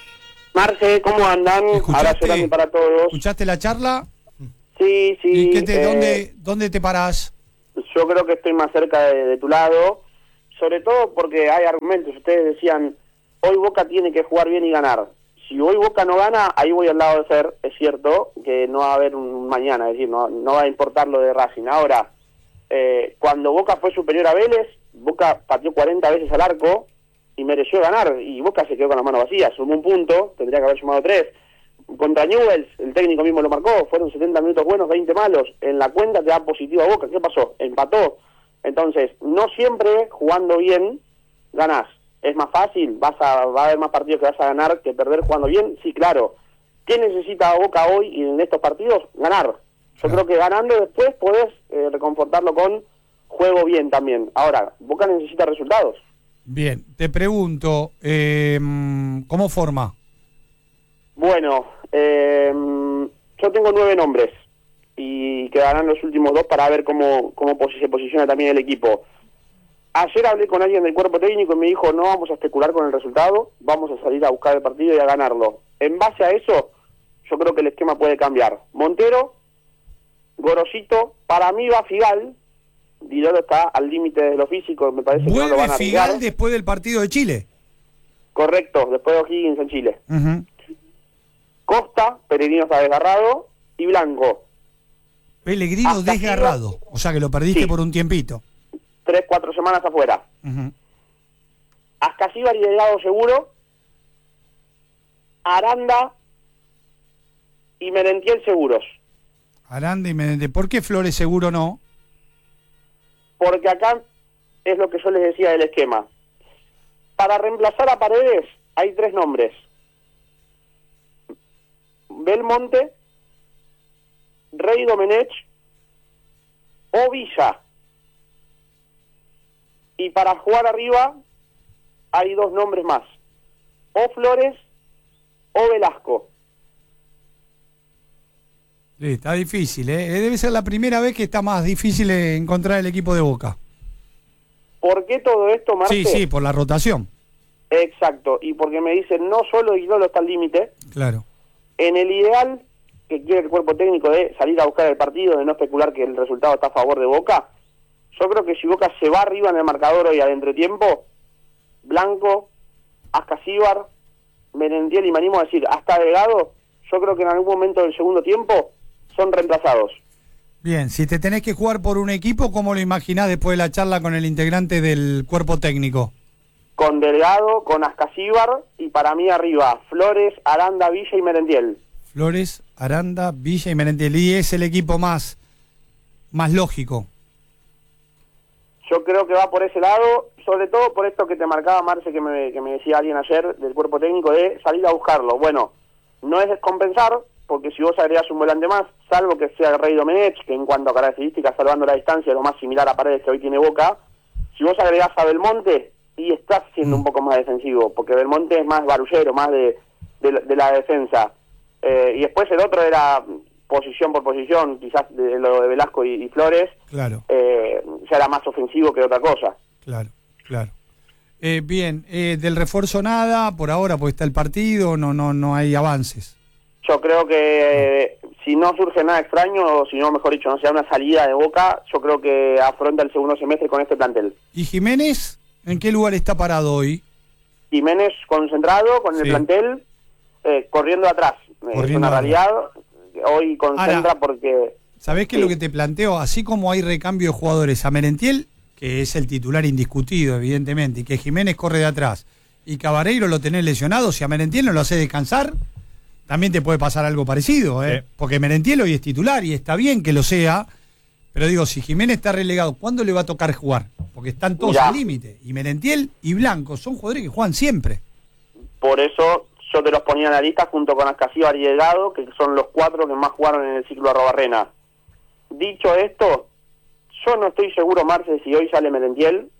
[SPEAKER 11] Marce, ¿cómo andan? Abrazo grande para todos.
[SPEAKER 2] ¿Escuchaste la charla?
[SPEAKER 11] Sí, sí.
[SPEAKER 2] ¿Y qué te,
[SPEAKER 11] eh,
[SPEAKER 2] dónde, dónde te parás?
[SPEAKER 11] Yo creo que estoy más cerca de, de tu lado, sobre todo porque hay argumentos. Ustedes decían, hoy Boca tiene que jugar bien y ganar. Si hoy Boca no gana, ahí voy al lado de Fer. Es cierto que no va a haber un mañana, es decir, no, no va a importar lo de Racing. Ahora, eh, cuando Boca fue superior a Vélez, Boca pateó cuarenta veces al arco y mereció ganar, y Boca se quedó con las manos vacías, sumó un punto, tendría que haber sumado tres. Contra Newell's, el técnico mismo lo marcó, fueron setenta minutos buenos, veinte malos, en la cuenta te da positivo a Boca. ¿Qué pasó? Empató. Entonces, no siempre jugando bien ganás. Es más fácil, vas a, va a haber más partidos que vas a ganar que perder jugando bien, sí, claro. ¿Qué necesita Boca hoy y en estos partidos? Ganar. Yo claro. creo que ganando después podés eh, reconfortarlo con juego bien también. Ahora, Boca necesita resultados.
[SPEAKER 2] Bien, te pregunto, eh, ¿cómo forma?
[SPEAKER 11] Bueno, eh, yo tengo nueve nombres y quedarán los últimos dos para ver cómo, cómo se posiciona también el equipo. Ayer hablé con alguien del cuerpo técnico y me dijo, no vamos a especular con el resultado, vamos a salir a buscar el partido y a ganarlo. En base a eso, yo creo que el esquema puede cambiar. Montero, Gorosito, para mí va Figal. Vidal está al límite de lo físico, me parece que no lo van a arriesgar.
[SPEAKER 2] Figal después del partido de Chile.
[SPEAKER 11] Correcto, después de O'Higgins en Chile.
[SPEAKER 2] Uh-huh.
[SPEAKER 11] Costa, Pellegrino está desgarrado, y Blanco.
[SPEAKER 2] Pellegrino Hasta desgarrado, o sea que lo perdiste sí. por un tiempito.
[SPEAKER 11] Tres, cuatro semanas afuera.
[SPEAKER 2] Uh-huh.
[SPEAKER 11] Ascasíbar y Delgado seguro, Aranda y Merentiel seguros.
[SPEAKER 2] Aranda y Merentiel, ¿por qué Flores seguro no?
[SPEAKER 11] Porque acá es lo que yo les decía del esquema. Para reemplazar a Paredes hay tres nombres. Belmonte, Rey Domenech o Villa. Y para jugar arriba hay dos nombres más. O Flores o Velasco.
[SPEAKER 2] Sí, está difícil, ¿eh? Debe ser la primera vez que está más difícil encontrar el equipo de Boca.
[SPEAKER 11] ¿Por qué todo esto, Marce?
[SPEAKER 2] Sí, sí, por la rotación.
[SPEAKER 11] Exacto, y porque me dicen, no solo Guilolo está al límite.
[SPEAKER 2] Claro.
[SPEAKER 11] En el ideal que quiere el cuerpo técnico de salir a buscar el partido, de no especular que el resultado está a favor de Boca, yo creo que si Boca se va arriba en el marcador hoy al entretiempo, Blanco, Ascasíbar, Merentiel y me animo a decir, hasta Delgado, yo creo que en algún momento del segundo tiempo son reemplazados.
[SPEAKER 2] Bien, si te tenés que jugar por un equipo, ¿cómo lo imaginás después de la charla con el integrante del cuerpo técnico?
[SPEAKER 11] Con Delgado, con Ascasíbar y para mí arriba, Flores, Aranda, Villa y Merentiel.
[SPEAKER 2] Flores, Aranda, Villa y Merentiel. Y es el equipo más, más lógico.
[SPEAKER 11] Yo creo que va por ese lado, sobre todo por esto que te marcaba Marce, que me, que me decía alguien ayer del cuerpo técnico, de salir a buscarlo. Bueno, no es descompensar, porque si vos agregás un volante más, salvo que sea el Rey Domenech, que en cuanto a características, salvando la distancia, es lo más similar a Paredes que hoy tiene Boca, si vos agregás a Belmonte, y estás siendo un poco más defensivo, porque Belmonte es más barullero, más de, de, de la defensa. Eh, y después el otro era posición por posición, quizás de lo de Velasco y, y Flores,
[SPEAKER 2] claro.
[SPEAKER 11] eh, ya era más ofensivo que otra cosa.
[SPEAKER 2] Claro, claro. Eh, bien, eh, del refuerzo nada, por ahora, pues está el partido, no, no, no hay avances.
[SPEAKER 11] Yo creo que eh, si no surge nada extraño, o si no, mejor dicho, no sea una salida de Boca, yo creo que afronta el segundo semestre con este plantel.
[SPEAKER 2] ¿Y Jiménez? ¿En qué lugar está parado hoy?
[SPEAKER 11] Jiménez concentrado con el sí. plantel, eh, corriendo atrás. Corriendo es una realidad. Hoy concentra Ahora, porque...
[SPEAKER 2] ¿Sabés qué sí. es lo que te planteo? Así como hay recambio de jugadores a Merentiel, que es el titular indiscutido, evidentemente, y que Jiménez corre de atrás, y Cabareiro lo tenés lesionado, si a Merentiel no lo hace descansar, también te puede pasar algo parecido, ¿eh? Sí. Porque Merentiel hoy es titular y está bien que lo sea, pero digo, si Jiménez está relegado, ¿cuándo le va a tocar jugar? Porque están todos al límite. Y Merentiel y Blanco son jugadores que juegan siempre.
[SPEAKER 11] Por eso yo te los ponía en la lista junto con Ascasíbar y Delgado, que son los cuatro que más jugaron en el ciclo Arrobarrena. Dicho esto, yo no estoy seguro, Marce, si hoy sale Merentiel.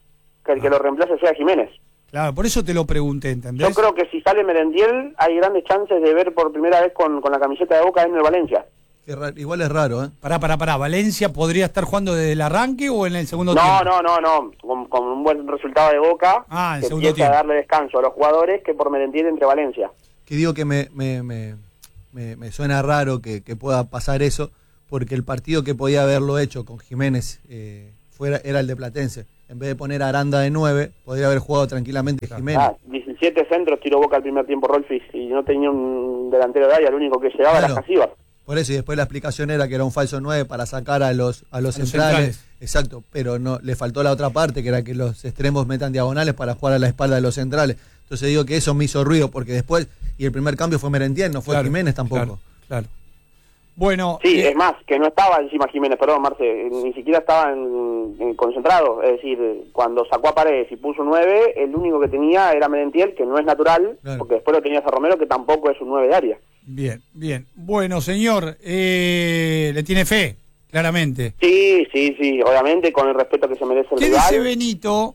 [SPEAKER 11] que el que lo reemplace sea Jiménez.
[SPEAKER 2] Claro, por eso te lo pregunté, ¿entendés?
[SPEAKER 11] Yo creo que si sale Merentiel hay grandes chances de ver por primera vez con, con la camiseta de Boca en el Valencia.
[SPEAKER 1] Qué raro, igual es raro, ¿eh?
[SPEAKER 2] Pará, pará, pará. ¿Valencia podría estar jugando desde el arranque o en el segundo
[SPEAKER 11] no,
[SPEAKER 2] tiempo?
[SPEAKER 11] No, no, no, con, con un buen resultado de Boca,
[SPEAKER 2] ah, en
[SPEAKER 11] que
[SPEAKER 2] segundo
[SPEAKER 11] empieza
[SPEAKER 2] tiempo.
[SPEAKER 11] a darle descanso a los jugadores que por Merentiel entre Valencia.
[SPEAKER 1] Que digo que me, me, me, me, me suena raro que, que pueda pasar eso, porque el partido que podía haberlo hecho con Jiménez eh, fuera era el de Platense. En vez de poner a Aranda de nueve, podría haber jugado tranquilamente Jiménez.
[SPEAKER 11] Ah, diecisiete centros tiró Boca el primer tiempo Rolfi y no tenía un delantero de área, el único que llegaba
[SPEAKER 1] claro.
[SPEAKER 11] era Casivas.
[SPEAKER 1] Por eso, y después la explicación era que era un falso nueve para sacar a los a los,
[SPEAKER 2] a los
[SPEAKER 1] centrales.
[SPEAKER 2] centrales.
[SPEAKER 1] Exacto, pero no le faltó la otra parte, que era que los extremos metan diagonales para jugar a la espalda de los centrales. Entonces digo que eso me hizo ruido, porque después, y el primer cambio fue Merentiel, no fue
[SPEAKER 2] claro,
[SPEAKER 1] Jiménez tampoco.
[SPEAKER 2] Claro, claro. Bueno.
[SPEAKER 11] Sí,
[SPEAKER 2] eh,
[SPEAKER 11] es más, que no estaba encima Jiménez, perdón, Marce, ni siquiera estaba en, en concentrado. Es decir, cuando sacó a Paredes y puso nueve, el único que tenía era Merentiel, que no es natural, claro. porque después lo tenías a Romero, que tampoco es un nueve de área.
[SPEAKER 2] Bien, bien. Bueno, señor, eh, le tiene fe, claramente.
[SPEAKER 11] Sí, sí, sí, obviamente, con el respeto que se merece el
[SPEAKER 2] ¿Qué
[SPEAKER 11] rival.
[SPEAKER 2] dice Benito?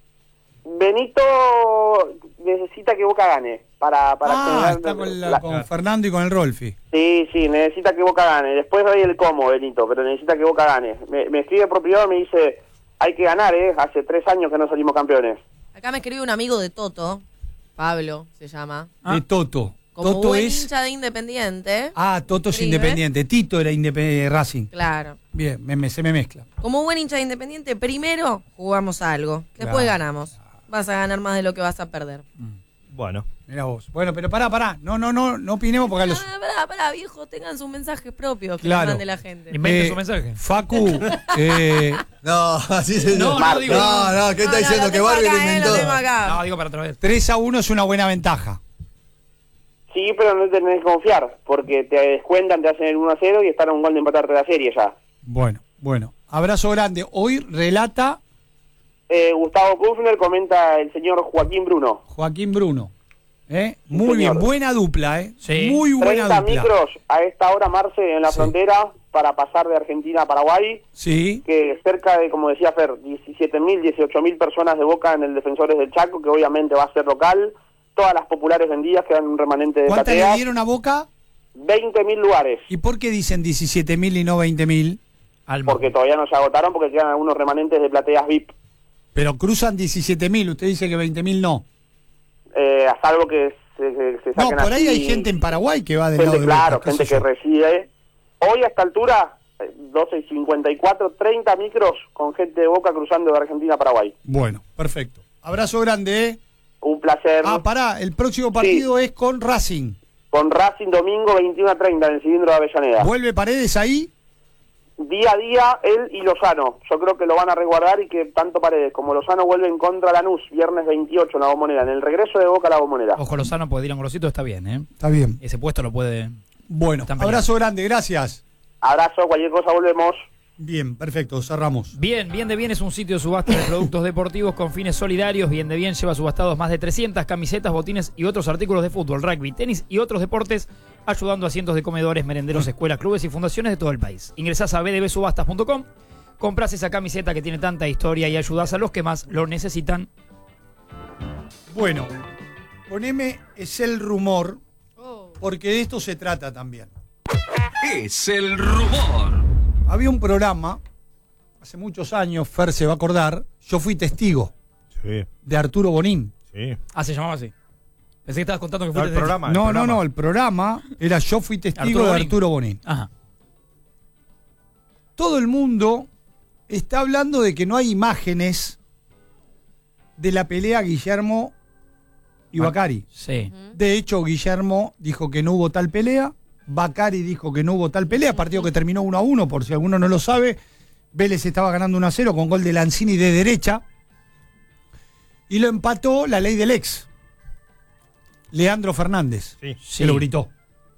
[SPEAKER 11] Benito necesita que Boca gane para para
[SPEAKER 2] ah,
[SPEAKER 11] generar
[SPEAKER 2] está con, la,
[SPEAKER 11] la,
[SPEAKER 2] con Fernando y con el Rolfi.
[SPEAKER 11] Sí, sí, necesita que Boca gane. Después hay el cómo, Benito, pero necesita que Boca gane. Me, me escribe por privado y me dice, hay que ganar, ¿eh? Hace tres años que no salimos campeones.
[SPEAKER 4] Acá me escribe un amigo de Toto, Pablo se llama.
[SPEAKER 2] Ah. De Toto.
[SPEAKER 4] Como
[SPEAKER 2] Toto
[SPEAKER 4] buen
[SPEAKER 2] es...
[SPEAKER 4] hincha de Independiente.
[SPEAKER 2] Ah, Toto es Independiente. Tito era Independiente Racing.
[SPEAKER 4] Claro.
[SPEAKER 2] Bien, me, me, se me mezcla.
[SPEAKER 4] Como buen hincha de Independiente, primero jugamos algo. Después
[SPEAKER 2] claro.
[SPEAKER 4] ganamos. Vas a ganar más de lo que vas a perder.
[SPEAKER 3] Bueno.
[SPEAKER 2] Mira vos. Bueno, pero pará, pará. No, no, no, no opinemos porque a los...
[SPEAKER 4] Ah, pará, pará, viejo. Tengan sus mensajes propios que
[SPEAKER 2] claro.
[SPEAKER 4] les mande la gente.
[SPEAKER 5] Invente
[SPEAKER 2] Eh,
[SPEAKER 5] su mensaje.
[SPEAKER 2] Facu, eh...
[SPEAKER 1] No, así se
[SPEAKER 5] No, no, digo-
[SPEAKER 1] no, no, ¿qué
[SPEAKER 4] No,
[SPEAKER 1] está
[SPEAKER 4] no,
[SPEAKER 1] diciendo?
[SPEAKER 4] lo
[SPEAKER 1] Que
[SPEAKER 4] tengo
[SPEAKER 1] Barbie
[SPEAKER 4] acá,
[SPEAKER 1] lo
[SPEAKER 4] eh,
[SPEAKER 1] inventó.
[SPEAKER 4] lo tengo acá.
[SPEAKER 5] No, digo para otra vez.
[SPEAKER 2] tres a uno es una buena ventaja.
[SPEAKER 11] Sí, pero no tenés que confiar, porque te descuentan, te hacen el uno a cero y están a un gol de empatarte la serie ya.
[SPEAKER 2] Bueno, bueno. Abrazo grande. Hoy relata
[SPEAKER 11] Eh, Gustavo Kufner, comenta el señor Joaquín Bruno.
[SPEAKER 2] Joaquín Bruno. ¿Eh?
[SPEAKER 11] Sí,
[SPEAKER 2] Muy
[SPEAKER 11] señor.
[SPEAKER 2] bien, buena dupla, ¿eh?
[SPEAKER 5] Sí.
[SPEAKER 2] Muy buena
[SPEAKER 11] treinta
[SPEAKER 2] dupla.
[SPEAKER 11] micros a esta hora, Marce, en la
[SPEAKER 2] Sí.
[SPEAKER 11] frontera para pasar de Argentina a Paraguay,
[SPEAKER 2] Sí.
[SPEAKER 11] que cerca de, como decía Fer, diecisiete mil, dieciocho mil personas de Boca en el Defensores del Chaco, que obviamente va a ser local, todas las populares vendidas quedan un remanente de
[SPEAKER 2] ¿Cuántas le
[SPEAKER 11] plateas,
[SPEAKER 2] dieron a Boca?
[SPEAKER 11] veinte mil lugares,
[SPEAKER 2] ¿Y por qué dicen diecisiete mil y no veinte mil?
[SPEAKER 5] Alma.
[SPEAKER 11] porque todavía no se agotaron, porque quedan algunos remanentes de plateas V I P,
[SPEAKER 2] Pero cruzan diecisiete mil. Usted dice que veinte mil no.
[SPEAKER 11] eh, a salvo que se, que se
[SPEAKER 2] No,
[SPEAKER 11] saquen
[SPEAKER 2] por ahí
[SPEAKER 11] así,
[SPEAKER 2] hay gente en Paraguay que va del
[SPEAKER 11] gente,
[SPEAKER 2] lado de
[SPEAKER 11] claro,
[SPEAKER 2] Boca, qué
[SPEAKER 11] gente
[SPEAKER 2] sé
[SPEAKER 11] que
[SPEAKER 2] yo.
[SPEAKER 11] reside. Hoy a esta altura, eh, doce y cincuenta y cuatro, treinta micros con gente de Boca cruzando de Argentina a Paraguay.
[SPEAKER 2] Bueno, perfecto. Abrazo grande, ¿eh?
[SPEAKER 11] Un placer.
[SPEAKER 2] Ah, pará, el próximo partido es con Racing.
[SPEAKER 11] Con Racing domingo veintiuno a treinta en el cilindro de Avellaneda.
[SPEAKER 2] ¿Vuelve Paredes ahí?
[SPEAKER 11] Día a día, él y Lozano. Yo creo que lo van a resguardar y que tanto Paredes como Lozano vuelven contra Lanús, viernes veintiocho en la Bombonera, en el regreso de Boca a la Bombonera.
[SPEAKER 5] Ojo, Lozano puede ir a un golosito, está bien, ¿eh?
[SPEAKER 2] Está bien.
[SPEAKER 5] Ese puesto lo puede...
[SPEAKER 2] Bueno,
[SPEAKER 5] Están
[SPEAKER 2] abrazo grande, gracias.
[SPEAKER 11] Abrazo, cualquier cosa volvemos.
[SPEAKER 2] Bien, perfecto, cerramos.
[SPEAKER 5] Bien, Bien de Bien es un sitio de subasta de productos deportivos con fines solidarios. Bien de Bien lleva subastados más de trescientas camisetas, botines y otros artículos de fútbol, rugby, tenis y otros deportes, ayudando a cientos de comedores, merenderos, escuelas, clubes y fundaciones de todo el país. Ingresás a b d b subastas punto com, comprás esa camiseta que tiene tanta historia y ayudás a los que más lo necesitan.
[SPEAKER 2] Bueno, poneme es el rumor,
[SPEAKER 4] Oh.
[SPEAKER 2] porque de esto se trata también.
[SPEAKER 12] Es el rumor.
[SPEAKER 2] Había un programa, hace muchos años, Fer se va a acordar, yo fui testigo
[SPEAKER 3] Sí,
[SPEAKER 2] de Arturo Bonín.
[SPEAKER 3] sí.
[SPEAKER 5] Ah, se llamaba así. Pensé que estabas contando que
[SPEAKER 3] No,
[SPEAKER 5] fuiste
[SPEAKER 3] el programa. el
[SPEAKER 2] No, no,
[SPEAKER 3] programa.
[SPEAKER 2] no, el programa era Yo fui testigo
[SPEAKER 5] Arturo
[SPEAKER 2] de
[SPEAKER 5] Bonín.
[SPEAKER 2] Arturo Bonín.
[SPEAKER 5] Ajá.
[SPEAKER 2] Todo el mundo está hablando de que no hay imágenes de la pelea Guillermo y
[SPEAKER 3] Ah.
[SPEAKER 2] Bacari.
[SPEAKER 5] Sí.
[SPEAKER 2] De hecho, Guillermo dijo que no hubo tal pelea, Bacari dijo que no hubo tal pelea, partido que terminó uno a uno, por si alguno no lo sabe. Vélez estaba ganando uno a cero con gol de Lanzini de derecha. Y lo empató la ley del ex, Leandro Fernández,
[SPEAKER 3] Sí.
[SPEAKER 2] se lo gritó.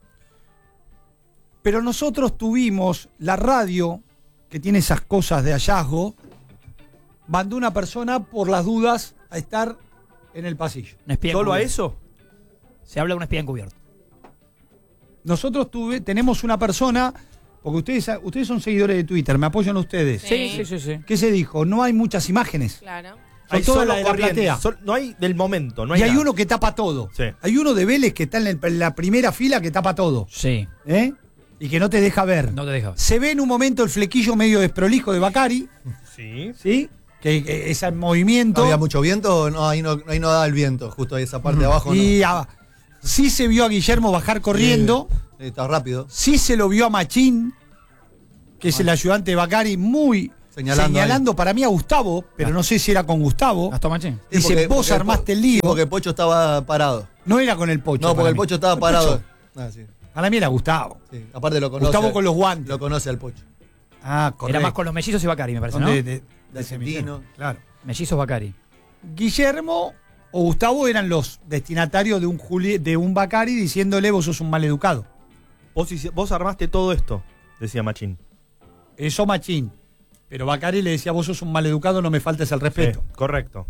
[SPEAKER 2] Pero nosotros tuvimos la radio, que tiene esas cosas de hallazgo, mandó una persona por las dudas a estar en el pasillo.
[SPEAKER 5] Un espía
[SPEAKER 3] ¿Solo a
[SPEAKER 5] encubierto.
[SPEAKER 3] eso?
[SPEAKER 5] Se habla de un espía encubierto.
[SPEAKER 2] Nosotros tuve, tenemos una persona, porque ustedes, ustedes son seguidores de Twitter, me apoyan ustedes.
[SPEAKER 4] Sí.
[SPEAKER 5] sí, sí, sí.
[SPEAKER 2] ¿Qué se dijo? No hay muchas imágenes.
[SPEAKER 4] Claro.
[SPEAKER 2] Hay toda la de la platea.
[SPEAKER 3] Son- no hay del momento, no hay
[SPEAKER 2] y hay
[SPEAKER 3] nada.
[SPEAKER 2] uno que tapa todo.
[SPEAKER 3] Sí.
[SPEAKER 2] Hay uno de Vélez que está en, el- en la primera fila que tapa todo.
[SPEAKER 5] Sí.
[SPEAKER 2] ¿Eh? Y que no te deja ver.
[SPEAKER 5] No te deja ver.
[SPEAKER 2] Se ve en un momento el flequillo medio desprolijo de Bacari.
[SPEAKER 3] Sí.
[SPEAKER 2] ¿Sí? Que, que ese movimiento.
[SPEAKER 1] ¿No había mucho viento? No, ahí no, ahí no da el viento, justo ahí esa parte de abajo.
[SPEAKER 2] Y
[SPEAKER 1] no.
[SPEAKER 2] ah, sí se vio a Guillermo bajar corriendo.
[SPEAKER 1] Sí, está rápido.
[SPEAKER 2] Sí se lo vio a Machín, que es el ayudante de Bacari, muy
[SPEAKER 1] Señalando
[SPEAKER 2] señalando, para mí a Gustavo, pero no sé si era con Gustavo.
[SPEAKER 5] Gastón Machín.
[SPEAKER 1] Sí,
[SPEAKER 2] Dice,
[SPEAKER 1] porque-
[SPEAKER 2] vos
[SPEAKER 1] porque-
[SPEAKER 2] armaste el lío.
[SPEAKER 1] Porque Pocho estaba parado.
[SPEAKER 2] No era con el Pocho.
[SPEAKER 1] No, porque
[SPEAKER 2] para
[SPEAKER 1] el
[SPEAKER 2] mí.
[SPEAKER 1] Pocho estaba
[SPEAKER 2] El
[SPEAKER 1] parado.
[SPEAKER 2] Pocho,
[SPEAKER 1] Ah, sí,
[SPEAKER 2] para mí era Gustavo.
[SPEAKER 1] sí. Aparte lo conoce.
[SPEAKER 2] Gustavo con los guantes.
[SPEAKER 1] Lo conoce al Pocho.
[SPEAKER 2] Ah, correcto.
[SPEAKER 5] Era más con los mellizos y Bacari, me parece,
[SPEAKER 2] Son
[SPEAKER 5] ¿no?
[SPEAKER 2] de- de- de
[SPEAKER 1] Argentino.
[SPEAKER 2] Claro.
[SPEAKER 5] Mellizos Bacari.
[SPEAKER 2] Guillermo o Gustavo eran los destinatarios de un Juli- de un Bacari diciéndole vos sos un maleducado.
[SPEAKER 3] Vos, hici- vos armaste todo esto, decía Machín.
[SPEAKER 2] Eso Machín. Pero Bacari le decía vos sos un maleducado, no me faltes el respeto.
[SPEAKER 3] Sí, correcto.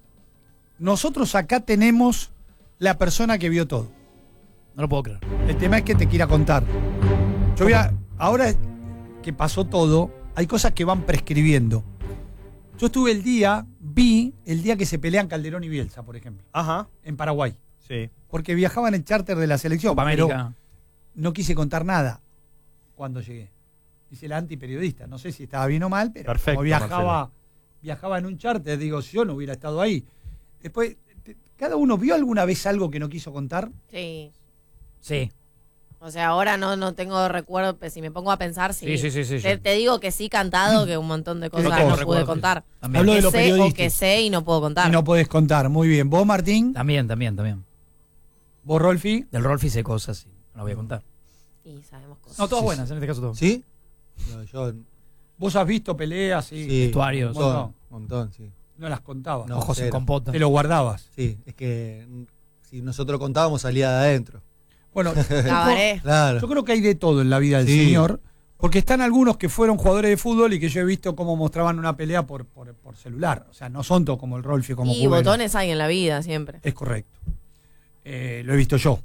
[SPEAKER 2] Nosotros acá tenemos la persona que vio todo.
[SPEAKER 5] No lo puedo creer.
[SPEAKER 2] El tema es que te quiera contar. Yo voy a, ahora que pasó todo, hay cosas que van prescribiendo. Yo estuve el día, vi el día que se pelean Calderón y Bielsa, por ejemplo,
[SPEAKER 3] Ajá.
[SPEAKER 2] en Paraguay.
[SPEAKER 3] Sí.
[SPEAKER 2] Porque viajaban en charter de la selección.
[SPEAKER 5] Copa
[SPEAKER 2] pero
[SPEAKER 5] América.
[SPEAKER 2] no quise contar nada cuando llegué. Hice la antiperiodista. No sé si estaba bien o mal, pero
[SPEAKER 3] Perfecto,
[SPEAKER 2] como viajaba,
[SPEAKER 3] Marcelo.
[SPEAKER 2] viajaba en un charter, digo, si yo no hubiera estado ahí. Después, te- ¿cada uno vio alguna vez algo que no quiso contar?
[SPEAKER 4] Sí.
[SPEAKER 5] Sí.
[SPEAKER 4] O sea, ahora no, no tengo recuerdo, pero si me pongo a pensar, sí.
[SPEAKER 5] Sí, sí, sí, sí,
[SPEAKER 4] Te,
[SPEAKER 5] sí.
[SPEAKER 4] te digo que sí cantado, que un montón de cosas
[SPEAKER 2] tengo
[SPEAKER 4] no pude
[SPEAKER 5] recuerdo,
[SPEAKER 4] contar.
[SPEAKER 5] También.
[SPEAKER 2] Hablo de
[SPEAKER 4] Que
[SPEAKER 2] los
[SPEAKER 4] sé o
[SPEAKER 2] periodistas.
[SPEAKER 4] que sé y no puedo contar.
[SPEAKER 2] Y no podés contar. Muy bien. ¿Vos, Martín?
[SPEAKER 5] También, también, también.
[SPEAKER 2] ¿Vos, Rolfi?
[SPEAKER 5] Del Rolfi sé cosas, sí. No lo voy a contar.
[SPEAKER 4] Y sabemos cosas.
[SPEAKER 5] No, todas
[SPEAKER 1] Sí,
[SPEAKER 5] buenas, en este caso todas.
[SPEAKER 1] ¿Sí? No, yo.
[SPEAKER 2] ¿Vos has visto peleas? Sí.
[SPEAKER 1] Sí.
[SPEAKER 5] Vestuarios.
[SPEAKER 2] Un montón.
[SPEAKER 1] Un montón, sí.
[SPEAKER 2] No las contabas.
[SPEAKER 1] No,
[SPEAKER 5] Ojos en
[SPEAKER 1] cero.
[SPEAKER 5] compota.
[SPEAKER 2] Te lo guardabas.
[SPEAKER 1] Sí, es que mm, si nosotros contábamos salía de adentro.
[SPEAKER 2] Bueno,
[SPEAKER 4] Cabaret.
[SPEAKER 1] Claro.
[SPEAKER 2] yo creo que hay de todo en la vida del
[SPEAKER 1] Sí.
[SPEAKER 2] señor. Porque están algunos que fueron jugadores de fútbol y que yo he visto cómo mostraban una pelea por, por, por celular. O sea, no son todos como el Rolfi, como
[SPEAKER 4] Y
[SPEAKER 2] Cubero.
[SPEAKER 4] botones hay en la vida siempre.
[SPEAKER 2] Es correcto. Eh, lo he visto yo.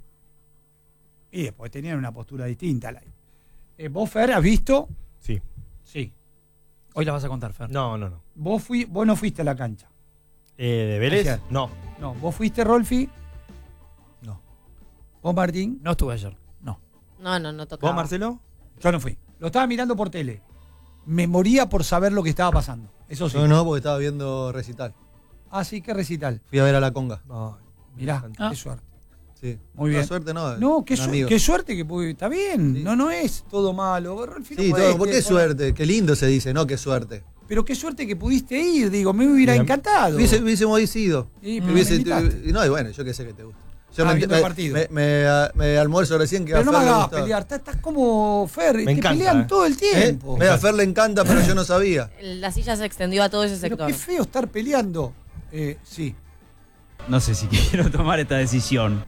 [SPEAKER 2] Y después tenían una postura distinta. al aire. Eh, ¿Vos, Fer, has visto?
[SPEAKER 3] Sí.
[SPEAKER 2] Sí.
[SPEAKER 5] Hoy la vas a contar, Fer.
[SPEAKER 3] No, no, no.
[SPEAKER 2] Vos, fui, vos no fuiste a la cancha.
[SPEAKER 3] Eh, ¿De Vélez?
[SPEAKER 2] Ayer.
[SPEAKER 3] No.
[SPEAKER 2] No. ¿Vos fuiste, Rolfi?
[SPEAKER 1] No.
[SPEAKER 2] ¿Vos, Martín?
[SPEAKER 5] No estuve ayer. No.
[SPEAKER 4] No, no, no tocaba.
[SPEAKER 3] ¿Vos, Marcelo?
[SPEAKER 2] Yo no fui. Lo estaba mirando por tele. Me moría por saber lo que estaba pasando. Eso sí.
[SPEAKER 1] Yo no, porque estaba viendo recital.
[SPEAKER 2] Ah, sí, qué recital.
[SPEAKER 1] Fui a ver a la conga.
[SPEAKER 2] Mirá,
[SPEAKER 5] Ah.
[SPEAKER 2] qué suerte.
[SPEAKER 1] Sí.
[SPEAKER 2] Muy
[SPEAKER 1] No,
[SPEAKER 2] bien.
[SPEAKER 1] suerte no.
[SPEAKER 2] No, qué,
[SPEAKER 1] un
[SPEAKER 2] su-
[SPEAKER 1] amigo.
[SPEAKER 2] qué suerte que pude- está bien.
[SPEAKER 1] Sí.
[SPEAKER 2] No, no es todo malo. Rolfi, no
[SPEAKER 1] Sí,
[SPEAKER 2] podés,
[SPEAKER 1] todo. ¿Por qué
[SPEAKER 2] que-
[SPEAKER 1] suerte? Qué lindo se dice, ¿no? Qué suerte.
[SPEAKER 2] Pero qué suerte que pudiste ir, digo, me hubiera
[SPEAKER 3] Bien.
[SPEAKER 2] encantado.
[SPEAKER 1] Hubiese, hubiésemos ido.
[SPEAKER 2] Sí,
[SPEAKER 1] Me
[SPEAKER 2] pero
[SPEAKER 1] hubiese-
[SPEAKER 2] me invitaste.
[SPEAKER 1] no, y bueno, yo qué sé que te gusta. Yo
[SPEAKER 2] Ah,
[SPEAKER 1] me,
[SPEAKER 2] viendo el
[SPEAKER 1] me-
[SPEAKER 2] partido.
[SPEAKER 1] me- me- a- me almuerzo recién que
[SPEAKER 2] Pero
[SPEAKER 1] a
[SPEAKER 2] no
[SPEAKER 1] Fer
[SPEAKER 2] me
[SPEAKER 1] le
[SPEAKER 2] hagas
[SPEAKER 1] gustaba.
[SPEAKER 2] pelear, estás, estás como Fer,
[SPEAKER 3] Me
[SPEAKER 2] te
[SPEAKER 3] encanta,
[SPEAKER 2] pelean
[SPEAKER 3] eh.
[SPEAKER 2] todo el
[SPEAKER 1] ¿Eh?
[SPEAKER 2] tiempo.
[SPEAKER 1] Ve, a Fer le encanta, pero yo no sabía.
[SPEAKER 4] La silla se extendió a todo ese
[SPEAKER 2] Pero
[SPEAKER 4] sector.
[SPEAKER 2] qué feo estar peleando. Eh, sí.
[SPEAKER 13] No sé si quiero tomar esta decisión.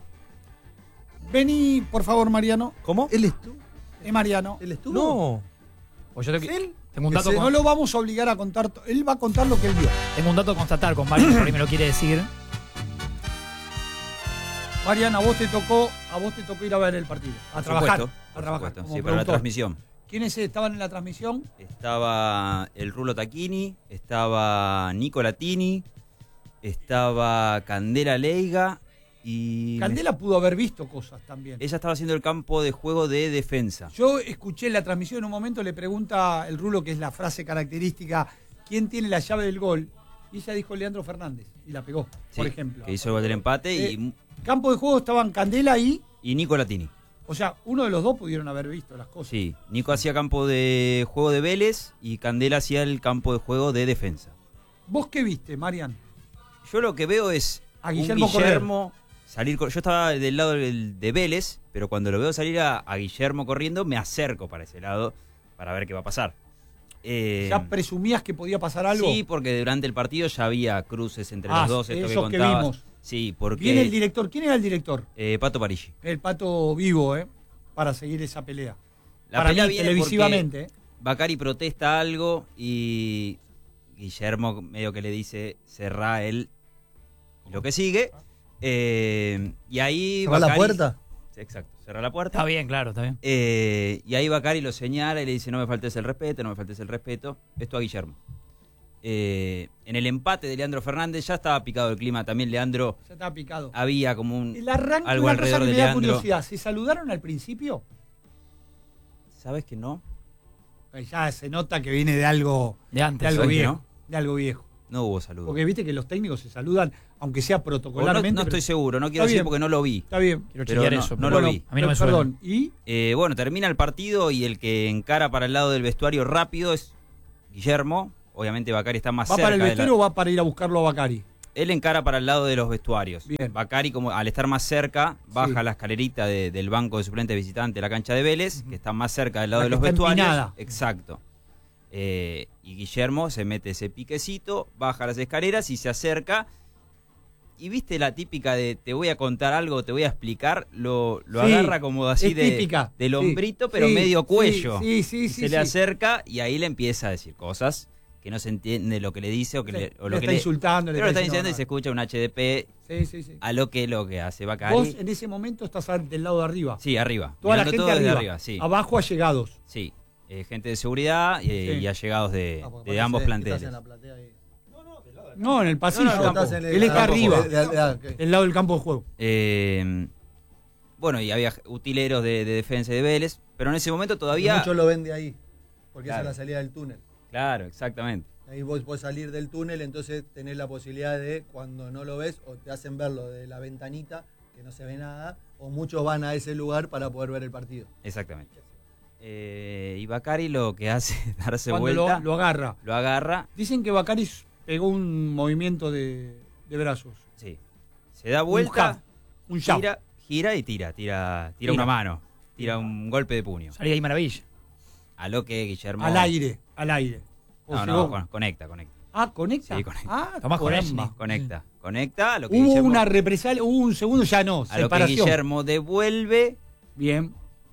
[SPEAKER 2] Vení, por favor, Mariano.
[SPEAKER 3] ¿Cómo?
[SPEAKER 1] ¿Él estuvo?
[SPEAKER 2] Es Mariano.
[SPEAKER 1] ¿Él estuvo?
[SPEAKER 3] No.
[SPEAKER 5] Pues yo tengo, que-
[SPEAKER 2] ¿Él?
[SPEAKER 5] tengo un dato
[SPEAKER 2] Ese
[SPEAKER 5] con-
[SPEAKER 2] no lo vamos a obligar a contar. to- Él va a contar lo que él vio.
[SPEAKER 5] tengo un dato a constatar con Mario, por ahí me lo quiere decir.
[SPEAKER 2] Mariana, a vos te tocó, a vos te tocó ir a ver el partido. A
[SPEAKER 13] Por
[SPEAKER 2] trabajar.
[SPEAKER 13] supuesto,
[SPEAKER 2] a
[SPEAKER 13] por
[SPEAKER 2] trabajar.
[SPEAKER 13] supuesto.
[SPEAKER 2] como
[SPEAKER 13] Sí, para la
[SPEAKER 2] productor.
[SPEAKER 13] transmisión.
[SPEAKER 2] ¿Quiénes estaban en la transmisión?
[SPEAKER 13] Estaba el Rulo Tacchini, estaba Nico Latini, estaba Candela Leiga y...
[SPEAKER 2] Candela pudo haber visto cosas también.
[SPEAKER 13] Ella estaba haciendo el campo de juego de defensa.
[SPEAKER 2] Yo escuché la transmisión en un momento, le pregunta el Rulo, que es la frase característica, ¿quién tiene la llave del gol? Y ella dijo Leandro Fernández, y la pegó,
[SPEAKER 13] Sí,
[SPEAKER 2] por ejemplo.
[SPEAKER 13] que hizo el gol del empate
[SPEAKER 2] Eh,
[SPEAKER 13] y,
[SPEAKER 2] Campo de juego estaban Candela y...
[SPEAKER 13] y Nico Latini.
[SPEAKER 2] O sea, uno de los dos pudieron haber visto las cosas.
[SPEAKER 13] Sí, Nico hacía campo de juego de Vélez y Candela hacía el campo de juego de defensa.
[SPEAKER 2] ¿Vos qué viste, Marian?
[SPEAKER 13] Yo lo que veo es
[SPEAKER 2] A
[SPEAKER 13] un
[SPEAKER 2] Guillermo
[SPEAKER 13] Guillermo salir. cor- Yo estaba del lado del- de Vélez, pero cuando lo veo salir a, a Guillermo corriendo, me acerco para ese lado para ver qué va a pasar. Eh,
[SPEAKER 2] ¿Ya presumías que podía pasar algo?
[SPEAKER 13] Sí, porque durante el partido ya había cruces entre
[SPEAKER 2] Ah,
[SPEAKER 13] los dos, esto que
[SPEAKER 2] esos que
[SPEAKER 13] contabas.
[SPEAKER 2] vimos.
[SPEAKER 13] Sí, porque
[SPEAKER 2] Viene el director. ¿Quién era el director?
[SPEAKER 13] eh, Pato Parigi.
[SPEAKER 2] El Pato Vivo, ¿eh? Para seguir esa pelea.
[SPEAKER 13] La
[SPEAKER 2] Para
[SPEAKER 13] pelea
[SPEAKER 2] mí,
[SPEAKER 13] viene
[SPEAKER 2] televisivamente, ¿eh?
[SPEAKER 13] porque Bacari protesta algo y Guillermo medio que le dice cerrá él lo que sigue. Eh, y ahí
[SPEAKER 1] ¿Cerrá la
[SPEAKER 13] Bacari-
[SPEAKER 1] puerta?
[SPEAKER 13] Sí, exacto, cerrá la puerta.
[SPEAKER 5] Está bien, claro, está bien.
[SPEAKER 13] Eh, y ahí Bacari lo señala y le dice no me faltes el respeto, no me faltes el respeto. Esto a Guillermo. Eh, en el empate de Leandro Fernández ya estaba picado el clima. También Leandro...
[SPEAKER 2] Ya estaba picado.
[SPEAKER 13] Había como un...
[SPEAKER 2] El arranque,
[SPEAKER 13] algo
[SPEAKER 2] una
[SPEAKER 13] alrededor
[SPEAKER 2] cosa que
[SPEAKER 13] de
[SPEAKER 2] me da
[SPEAKER 13] Leandro.
[SPEAKER 2] curiosidad. ¿Se saludaron al principio?
[SPEAKER 13] ¿Sabes que no?
[SPEAKER 2] Ya se nota que viene de algo,
[SPEAKER 5] de antes,
[SPEAKER 2] de algo
[SPEAKER 13] ¿sabes que
[SPEAKER 2] viejo.
[SPEAKER 13] no?
[SPEAKER 2] De algo viejo.
[SPEAKER 13] No hubo saludo.
[SPEAKER 2] Porque viste que los técnicos se saludan, aunque sea
[SPEAKER 13] O
[SPEAKER 2] protocolarmente.
[SPEAKER 13] no, no
[SPEAKER 2] pero-
[SPEAKER 13] estoy seguro, no quiero
[SPEAKER 2] Está
[SPEAKER 13] decir
[SPEAKER 2] bien.
[SPEAKER 13] porque no lo vi.
[SPEAKER 2] Está bien.
[SPEAKER 5] Quiero
[SPEAKER 13] Pero
[SPEAKER 5] chequear
[SPEAKER 13] no,
[SPEAKER 5] eso.
[SPEAKER 13] no
[SPEAKER 5] pero
[SPEAKER 13] lo
[SPEAKER 5] bueno,
[SPEAKER 13] vi.
[SPEAKER 5] A mí no me suena.
[SPEAKER 2] Perdón, ¿y?
[SPEAKER 13] Eh, bueno, termina el partido y el que encara para el lado del vestuario rápido es Guillermo. Obviamente Bacari está más
[SPEAKER 2] ¿Va
[SPEAKER 13] cerca.
[SPEAKER 2] para el
[SPEAKER 13] de la-
[SPEAKER 2] vestuario o va para ir a buscarlo a Bacari?
[SPEAKER 13] Él encara para el lado de los vestuarios.
[SPEAKER 2] Bien.
[SPEAKER 13] Bacari, como al estar más cerca, baja
[SPEAKER 2] Sí.
[SPEAKER 13] la escalerita de- del banco de suplentes visitantes de la cancha de Vélez, que está más cerca del lado
[SPEAKER 2] La
[SPEAKER 13] de
[SPEAKER 2] que
[SPEAKER 13] los
[SPEAKER 2] está
[SPEAKER 13] vestuarios.
[SPEAKER 2] empinada.
[SPEAKER 13] Exacto. Eh, y Guillermo se mete ese piquecito, baja las escaleras y se acerca. Y viste la típica de te voy a contar algo, te voy a explicar, lo, lo
[SPEAKER 2] Sí,
[SPEAKER 13] agarra como así
[SPEAKER 2] es
[SPEAKER 13] de,
[SPEAKER 2] típica.
[SPEAKER 13] del
[SPEAKER 2] Sí,
[SPEAKER 13] hombrito, pero
[SPEAKER 2] sí,
[SPEAKER 13] medio
[SPEAKER 2] sí,
[SPEAKER 13] cuello.
[SPEAKER 2] sí, sí,
[SPEAKER 13] Y
[SPEAKER 2] sí,
[SPEAKER 13] se le
[SPEAKER 2] sí.
[SPEAKER 13] acerca y ahí le empieza a decir cosas que no se entiende lo que le dice o, que
[SPEAKER 2] Sí,
[SPEAKER 13] le, o
[SPEAKER 2] le
[SPEAKER 13] lo que
[SPEAKER 2] está
[SPEAKER 13] le
[SPEAKER 2] insultando, le
[SPEAKER 13] pero lo
[SPEAKER 2] está
[SPEAKER 13] está diciendo
[SPEAKER 2] diciendo
[SPEAKER 13] y se escucha un H D P
[SPEAKER 2] Sí, sí, sí.
[SPEAKER 13] a lo que lo que hace Bacari.
[SPEAKER 2] Vos en ese momento estás al- del lado de arriba.
[SPEAKER 13] Sí, arriba.
[SPEAKER 2] Toda la
[SPEAKER 13] mirando
[SPEAKER 2] gente
[SPEAKER 13] todo desde
[SPEAKER 2] arriba.
[SPEAKER 13] arriba, sí.
[SPEAKER 2] Abajo allegados.
[SPEAKER 13] Sí. Eh, gente de seguridad eh,
[SPEAKER 2] Sí.
[SPEAKER 13] y allegados de,
[SPEAKER 1] Ah, porque
[SPEAKER 13] de
[SPEAKER 1] parece
[SPEAKER 13] ambos
[SPEAKER 1] que
[SPEAKER 13] planteles.
[SPEAKER 1] estás en la platea ahí.
[SPEAKER 2] No, en el pasillo.
[SPEAKER 1] No, no, no, estás en el
[SPEAKER 2] Él está
[SPEAKER 1] campo,
[SPEAKER 2] arriba.
[SPEAKER 1] de- de- de- ah, ok.
[SPEAKER 2] Del lado del campo de juego.
[SPEAKER 13] Eh, bueno, y había utileros de, de defensa y de Vélez, pero en ese momento todavía...
[SPEAKER 1] Mucho lo ven de ahí, porque
[SPEAKER 13] Claro.
[SPEAKER 1] esa es la salida del túnel.
[SPEAKER 13] Claro, exactamente.
[SPEAKER 1] Ahí vos podés salir del túnel, entonces tenés la posibilidad de, cuando no lo ves, o te hacen verlo de la ventanita, que no se ve nada, o muchos van a ese lugar para poder ver el partido.
[SPEAKER 13] Exactamente. Eh, y Bacari lo que hace es darse
[SPEAKER 2] Cuando
[SPEAKER 13] vuelta.
[SPEAKER 2] lo, lo agarra.
[SPEAKER 13] Lo agarra.
[SPEAKER 2] Dicen que Bacari pegó un movimiento de, de brazos.
[SPEAKER 13] Sí. Se da vuelta,
[SPEAKER 2] Un jab, un jab.
[SPEAKER 13] gira, gira y tira. Tira, tira
[SPEAKER 2] Tira.
[SPEAKER 13] una mano. Tira un golpe de puño.
[SPEAKER 5] Salía ahí maravilla.
[SPEAKER 13] A lo que Guillermo...
[SPEAKER 2] Al aire, al aire. O
[SPEAKER 13] No,
[SPEAKER 2] llegó-
[SPEAKER 13] no, con- conecta, conecta.
[SPEAKER 2] Ah, conecta.
[SPEAKER 13] Sí, conecta.
[SPEAKER 2] Ah,
[SPEAKER 5] Tomás
[SPEAKER 2] caramba.
[SPEAKER 5] Konechny.
[SPEAKER 13] Conecta, conecta. A lo que
[SPEAKER 2] Hubo
[SPEAKER 13] Guillermo,
[SPEAKER 2] una represalia, hubo un segundo, ya no,
[SPEAKER 13] a lo que
[SPEAKER 2] separación.
[SPEAKER 13] Guillermo devuelve.
[SPEAKER 2] Bien.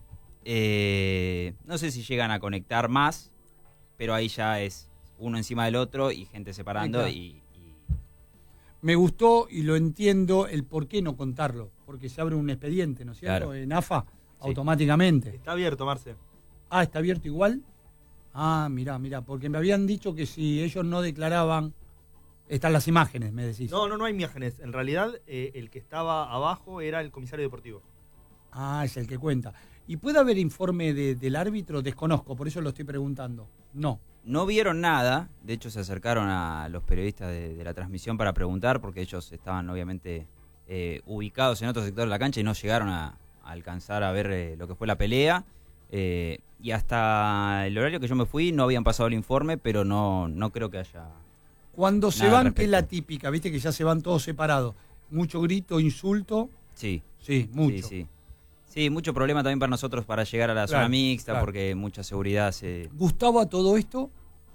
[SPEAKER 13] eh, no sé si llegan a conectar más, pero ahí ya es uno encima del otro y gente separando.
[SPEAKER 2] claro.
[SPEAKER 13] y, y-
[SPEAKER 2] Me gustó y lo entiendo el por qué no contarlo. Porque se abre un expediente, ¿no es cierto?
[SPEAKER 13] Claro.
[SPEAKER 2] En A F A,
[SPEAKER 13] Sí.
[SPEAKER 2] automáticamente.
[SPEAKER 3] Está abierto, Marce.
[SPEAKER 2] Ah, ¿está abierto igual? Ah, mirá, mirá, porque me habían dicho que si ellos no declaraban, están las imágenes, me decís.
[SPEAKER 3] No, no, no hay imágenes. En realidad, eh, el que estaba abajo era el comisario deportivo.
[SPEAKER 2] Ah, es el que cuenta. ¿Y puede haber informe de- del árbitro? Desconozco, por eso lo estoy preguntando. No.
[SPEAKER 13] No vieron nada, de hecho se acercaron a los periodistas de, de la transmisión para preguntar, porque ellos estaban obviamente eh, ubicados en otro sector de la cancha y no llegaron a, a alcanzar a ver eh, lo que fue la pelea. Eh, y hasta el horario que yo me fui no habían pasado el informe, pero no, no creo que haya...
[SPEAKER 2] Cuando se
[SPEAKER 13] Nada al
[SPEAKER 2] van, que es
[SPEAKER 13] respecto.
[SPEAKER 2] la típica, viste que ya se van todos separados. Mucho grito, insulto.
[SPEAKER 13] Sí.
[SPEAKER 2] Sí, mucho.
[SPEAKER 13] Sí, sí. Sí, mucho problema también para nosotros para llegar a la
[SPEAKER 2] Claro,
[SPEAKER 13] zona mixta,
[SPEAKER 2] claro.
[SPEAKER 13] porque mucha seguridad se...
[SPEAKER 2] ¿Gustavo a todo esto?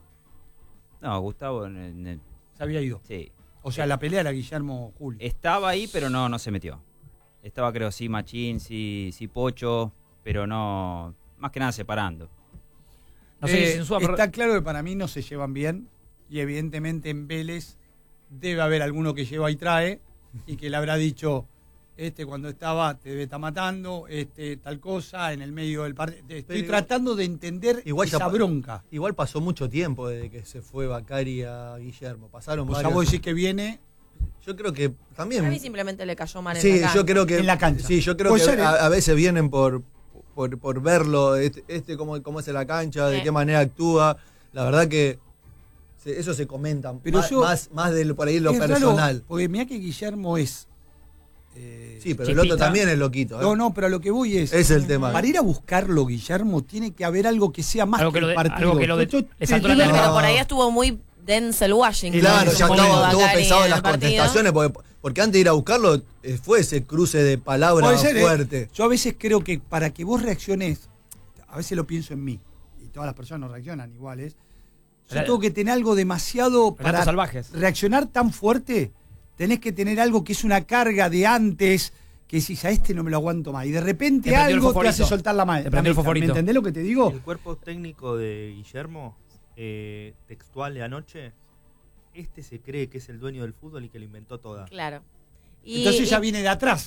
[SPEAKER 13] No, Gustavo... en- en el-
[SPEAKER 2] Se había ido.
[SPEAKER 13] Sí.
[SPEAKER 2] O sea, la pelea era Guillermo Julio.
[SPEAKER 13] Estaba ahí, pero no, no se metió. Estaba, creo, sí Machín, sí, sí Pocho, pero no... Más que nada separando.
[SPEAKER 5] No sé
[SPEAKER 2] Eh,
[SPEAKER 5] si Insúa, pero-
[SPEAKER 2] está claro que para mí no se llevan bien. Y evidentemente en Vélez debe haber alguno que lleva y trae. Y que le habrá dicho, este cuando estaba te debe estar matando, este tal cosa, en el medio del partido. Estoy
[SPEAKER 1] Pero igual-
[SPEAKER 2] tratando de entender
[SPEAKER 1] Igual ya
[SPEAKER 2] esa
[SPEAKER 1] pa-
[SPEAKER 2] bronca.
[SPEAKER 1] Igual pasó mucho tiempo desde que se fue Bacari a Guillermo. Pasaron
[SPEAKER 2] O sea,
[SPEAKER 1] varios-
[SPEAKER 2] vos decís que viene
[SPEAKER 1] Yo creo que también...
[SPEAKER 4] A mí simplemente le cayó mal en
[SPEAKER 1] Sí,
[SPEAKER 4] la cancha.
[SPEAKER 1] yo creo que...
[SPEAKER 2] En la cancha.
[SPEAKER 1] Sí, yo creo
[SPEAKER 2] Puede
[SPEAKER 1] que
[SPEAKER 2] ser, ¿eh?
[SPEAKER 1] a, a veces vienen por, por, por verlo, este, este cómo, cómo es en la cancha, de
[SPEAKER 4] Sí.
[SPEAKER 1] qué manera actúa. La verdad que se- eso se comenta.
[SPEAKER 2] Pero
[SPEAKER 1] más,
[SPEAKER 2] yo-
[SPEAKER 1] más, más de lo- por ahí lo
[SPEAKER 2] es raro,
[SPEAKER 1] personal.
[SPEAKER 2] porque mirá que Guillermo es. eh,
[SPEAKER 1] Sí, pero el
[SPEAKER 2] chispita.
[SPEAKER 1] otro también es loquito. ¿eh?
[SPEAKER 2] No, no, pero a lo que voy es.
[SPEAKER 1] Es el tema.
[SPEAKER 2] Para ir a buscarlo, Guillermo, tiene que haber algo que sea más
[SPEAKER 5] Algo
[SPEAKER 2] que,
[SPEAKER 5] que lo
[SPEAKER 2] el
[SPEAKER 5] de-
[SPEAKER 2] partido.
[SPEAKER 5] algo que lo de-
[SPEAKER 2] Yo-
[SPEAKER 5] le saltó la
[SPEAKER 2] yo-
[SPEAKER 5] alarma.
[SPEAKER 4] Pero por ahí estuvo muy Denzel Washington.
[SPEAKER 1] Claro,
[SPEAKER 4] en ese
[SPEAKER 1] ya
[SPEAKER 4] momento,
[SPEAKER 1] estaba, estuvo
[SPEAKER 4] Bacari
[SPEAKER 1] pensado en
[SPEAKER 4] el
[SPEAKER 1] las
[SPEAKER 4] partido.
[SPEAKER 1] contestaciones, porque, porque antes de ir a buscarlo eh, fue ese cruce de palabras
[SPEAKER 2] Puede ser, ¿eh?
[SPEAKER 1] fuerte.
[SPEAKER 2] Yo a veces creo que para que vos reacciones, a veces lo pienso en mí, y todas las personas no reaccionan iguales. Yo
[SPEAKER 5] Relatos
[SPEAKER 2] tengo que tener algo demasiado para
[SPEAKER 5] salvajes.
[SPEAKER 2] reaccionar tan fuerte. Tenés que tener algo que es una carga de antes, que si a este no me lo aguanto más. Y de repente
[SPEAKER 5] Te prendió el
[SPEAKER 2] algo te
[SPEAKER 5] fosforito.
[SPEAKER 2] hace soltar la mano.
[SPEAKER 5] Te prendió el fosforito.
[SPEAKER 2] ¿Me entendés lo que te digo?
[SPEAKER 3] El cuerpo técnico de Guillermo, eh, textual de anoche, este se cree que es el dueño del fútbol y que lo inventó toda.
[SPEAKER 4] Claro. Y-
[SPEAKER 2] Entonces ya
[SPEAKER 4] y-
[SPEAKER 2] viene de atrás.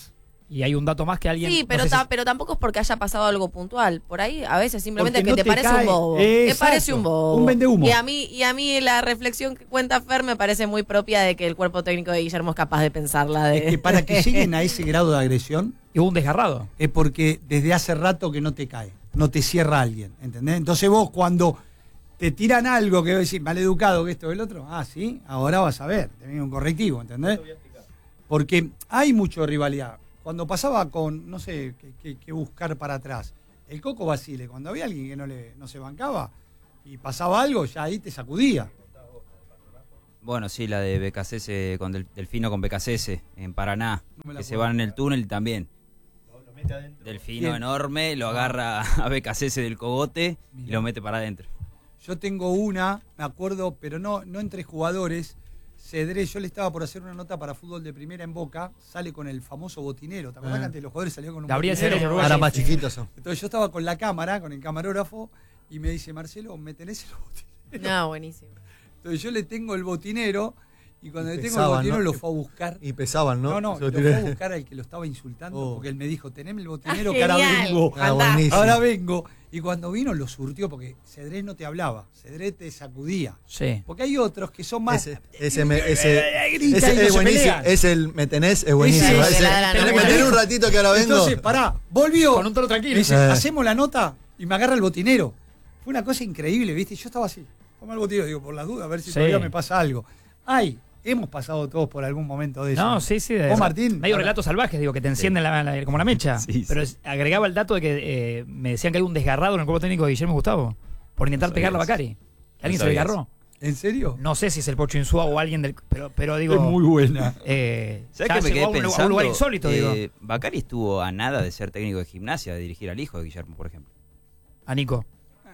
[SPEAKER 5] Y hay un dato más que alguien...
[SPEAKER 4] Sí, pero,
[SPEAKER 5] no sé
[SPEAKER 4] ta-
[SPEAKER 5] si-
[SPEAKER 4] pero tampoco es porque haya pasado algo puntual. Por ahí a veces simplemente
[SPEAKER 2] Porque
[SPEAKER 4] que
[SPEAKER 2] no
[SPEAKER 4] te,
[SPEAKER 2] te
[SPEAKER 4] parece
[SPEAKER 2] cae.
[SPEAKER 4] un bobo.
[SPEAKER 2] Exacto.
[SPEAKER 4] Te parece un bobo.
[SPEAKER 2] Un vendehumo.
[SPEAKER 4] Y a mí y a mí la reflexión que cuenta Fer me parece muy propia de que el cuerpo técnico de Guillermo es capaz de pensarla. De...
[SPEAKER 2] Es que para que lleguen a ese grado de agresión...
[SPEAKER 5] Y hubo un desgarrado.
[SPEAKER 2] Es porque desde hace rato que no te cae, no te cierra alguien, ¿entendés? Entonces vos cuando te tiran algo que vos decís, mal educado que esto o el otro, ah, sí, ahora vas a ver, te viene un correctivo, ¿entendés? Porque hay mucha rivalidad. Cuando pasaba con, no sé, qué, qué- qué buscar para atrás, el Coco Basile, cuando había alguien que no, le, no se bancaba y pasaba algo, ya ahí te sacudía.
[SPEAKER 13] Bueno, sí, la de B K C S con Del- Delfino con B K C S en Paraná,
[SPEAKER 2] No me la
[SPEAKER 13] que se
[SPEAKER 2] acuerdo.
[SPEAKER 13] van en el túnel también. Delfino
[SPEAKER 2] Bien.
[SPEAKER 13] enorme, lo agarra a B K C S del cogote y lo mete para adentro.
[SPEAKER 2] Yo tengo una, me acuerdo, pero no, no entre jugadores. Cedré, yo le estaba por hacer una nota para fútbol de primera en Boca, sale con el famoso botinero. ¿Te acuerdas
[SPEAKER 1] Ah.
[SPEAKER 2] que antes los jugadores salían con un
[SPEAKER 5] Gabriel
[SPEAKER 2] botinero?
[SPEAKER 5] Cedré,
[SPEAKER 1] Ahora más chiquitos son.
[SPEAKER 2] Entonces yo estaba con la cámara, con el camarógrafo, y me dice, Marcelo, ¿me tenés el botinero?
[SPEAKER 4] No, buenísimo.
[SPEAKER 2] Entonces yo le tengo el botinero, y cuando
[SPEAKER 1] Y
[SPEAKER 2] le tengo
[SPEAKER 1] pesaban,
[SPEAKER 2] el botinero
[SPEAKER 1] ¿no?
[SPEAKER 2] lo fue a buscar.
[SPEAKER 1] Y pesaban, ¿no?
[SPEAKER 2] No, no,
[SPEAKER 1] Se
[SPEAKER 2] lo
[SPEAKER 1] lo
[SPEAKER 2] fue
[SPEAKER 1] tiré.
[SPEAKER 2] a buscar al que lo estaba insultando,
[SPEAKER 1] Oh.
[SPEAKER 2] porque él me dijo, teneme el botinero
[SPEAKER 4] Ah,
[SPEAKER 2] que ahora
[SPEAKER 4] genial.
[SPEAKER 2] vengo.
[SPEAKER 1] Ah, buenísimo.
[SPEAKER 2] Ahora vengo. Y cuando vino lo surtió, porque Cedré no te hablaba, Cedré te sacudía.
[SPEAKER 5] Sí.
[SPEAKER 2] Porque hay otros que son más...
[SPEAKER 1] Ese, ese, me- ese,
[SPEAKER 2] Grita
[SPEAKER 1] ese
[SPEAKER 2] y no
[SPEAKER 1] es
[SPEAKER 2] se
[SPEAKER 1] buenísimo.
[SPEAKER 2] pelean.
[SPEAKER 1] Es el me tenés, es buenísimo.
[SPEAKER 2] Ese-
[SPEAKER 1] Ese,
[SPEAKER 4] ese la- la-
[SPEAKER 1] tenés
[SPEAKER 4] la-
[SPEAKER 1] que tener un ratito que ahora vengo.
[SPEAKER 2] Entonces, pará, volvió.
[SPEAKER 5] Con un tono tranquilo.
[SPEAKER 2] Me dice,
[SPEAKER 1] Eh.
[SPEAKER 2] hacemos la nota y me agarra el botinero. Fue una cosa increíble, ¿viste? Yo estaba así, toma el botinero, digo, por las dudas, a ver si
[SPEAKER 5] Sí.
[SPEAKER 2] todavía me pasa algo. Ay, hemos pasado todos por algún momento de eso.
[SPEAKER 5] No, sí, sí. de-
[SPEAKER 2] ¿Vos, Martín?
[SPEAKER 5] Medio
[SPEAKER 2] Ahora-
[SPEAKER 5] relatos salvajes, digo, que te encienden la- la- como la mecha.
[SPEAKER 13] Sí, sí.
[SPEAKER 5] Pero es- agregaba el dato de que eh, me decían que hay un desgarrado en el cuerpo técnico de Guillermo Gustavo por intentar
[SPEAKER 13] No
[SPEAKER 5] pegarle a
[SPEAKER 13] sabía
[SPEAKER 5] Bacari. Que alguien
[SPEAKER 13] No
[SPEAKER 5] se le
[SPEAKER 13] sabía
[SPEAKER 5] agarró.
[SPEAKER 2] ¿En serio?
[SPEAKER 5] No sé si es el Pocho Insúa o alguien del. Pero, pero digo.
[SPEAKER 2] Es muy buena.
[SPEAKER 5] Eh,
[SPEAKER 13] ¿Sabes
[SPEAKER 5] ya
[SPEAKER 13] qué me
[SPEAKER 5] llegó
[SPEAKER 13] quedé
[SPEAKER 5] a un, lu- a un
[SPEAKER 13] pensando?
[SPEAKER 5] lugar insólito, digo.
[SPEAKER 13] Eh, Bacari estuvo a nada de ser técnico de gimnasia, de dirigir al hijo de Guillermo, por ejemplo.
[SPEAKER 5] A Nico.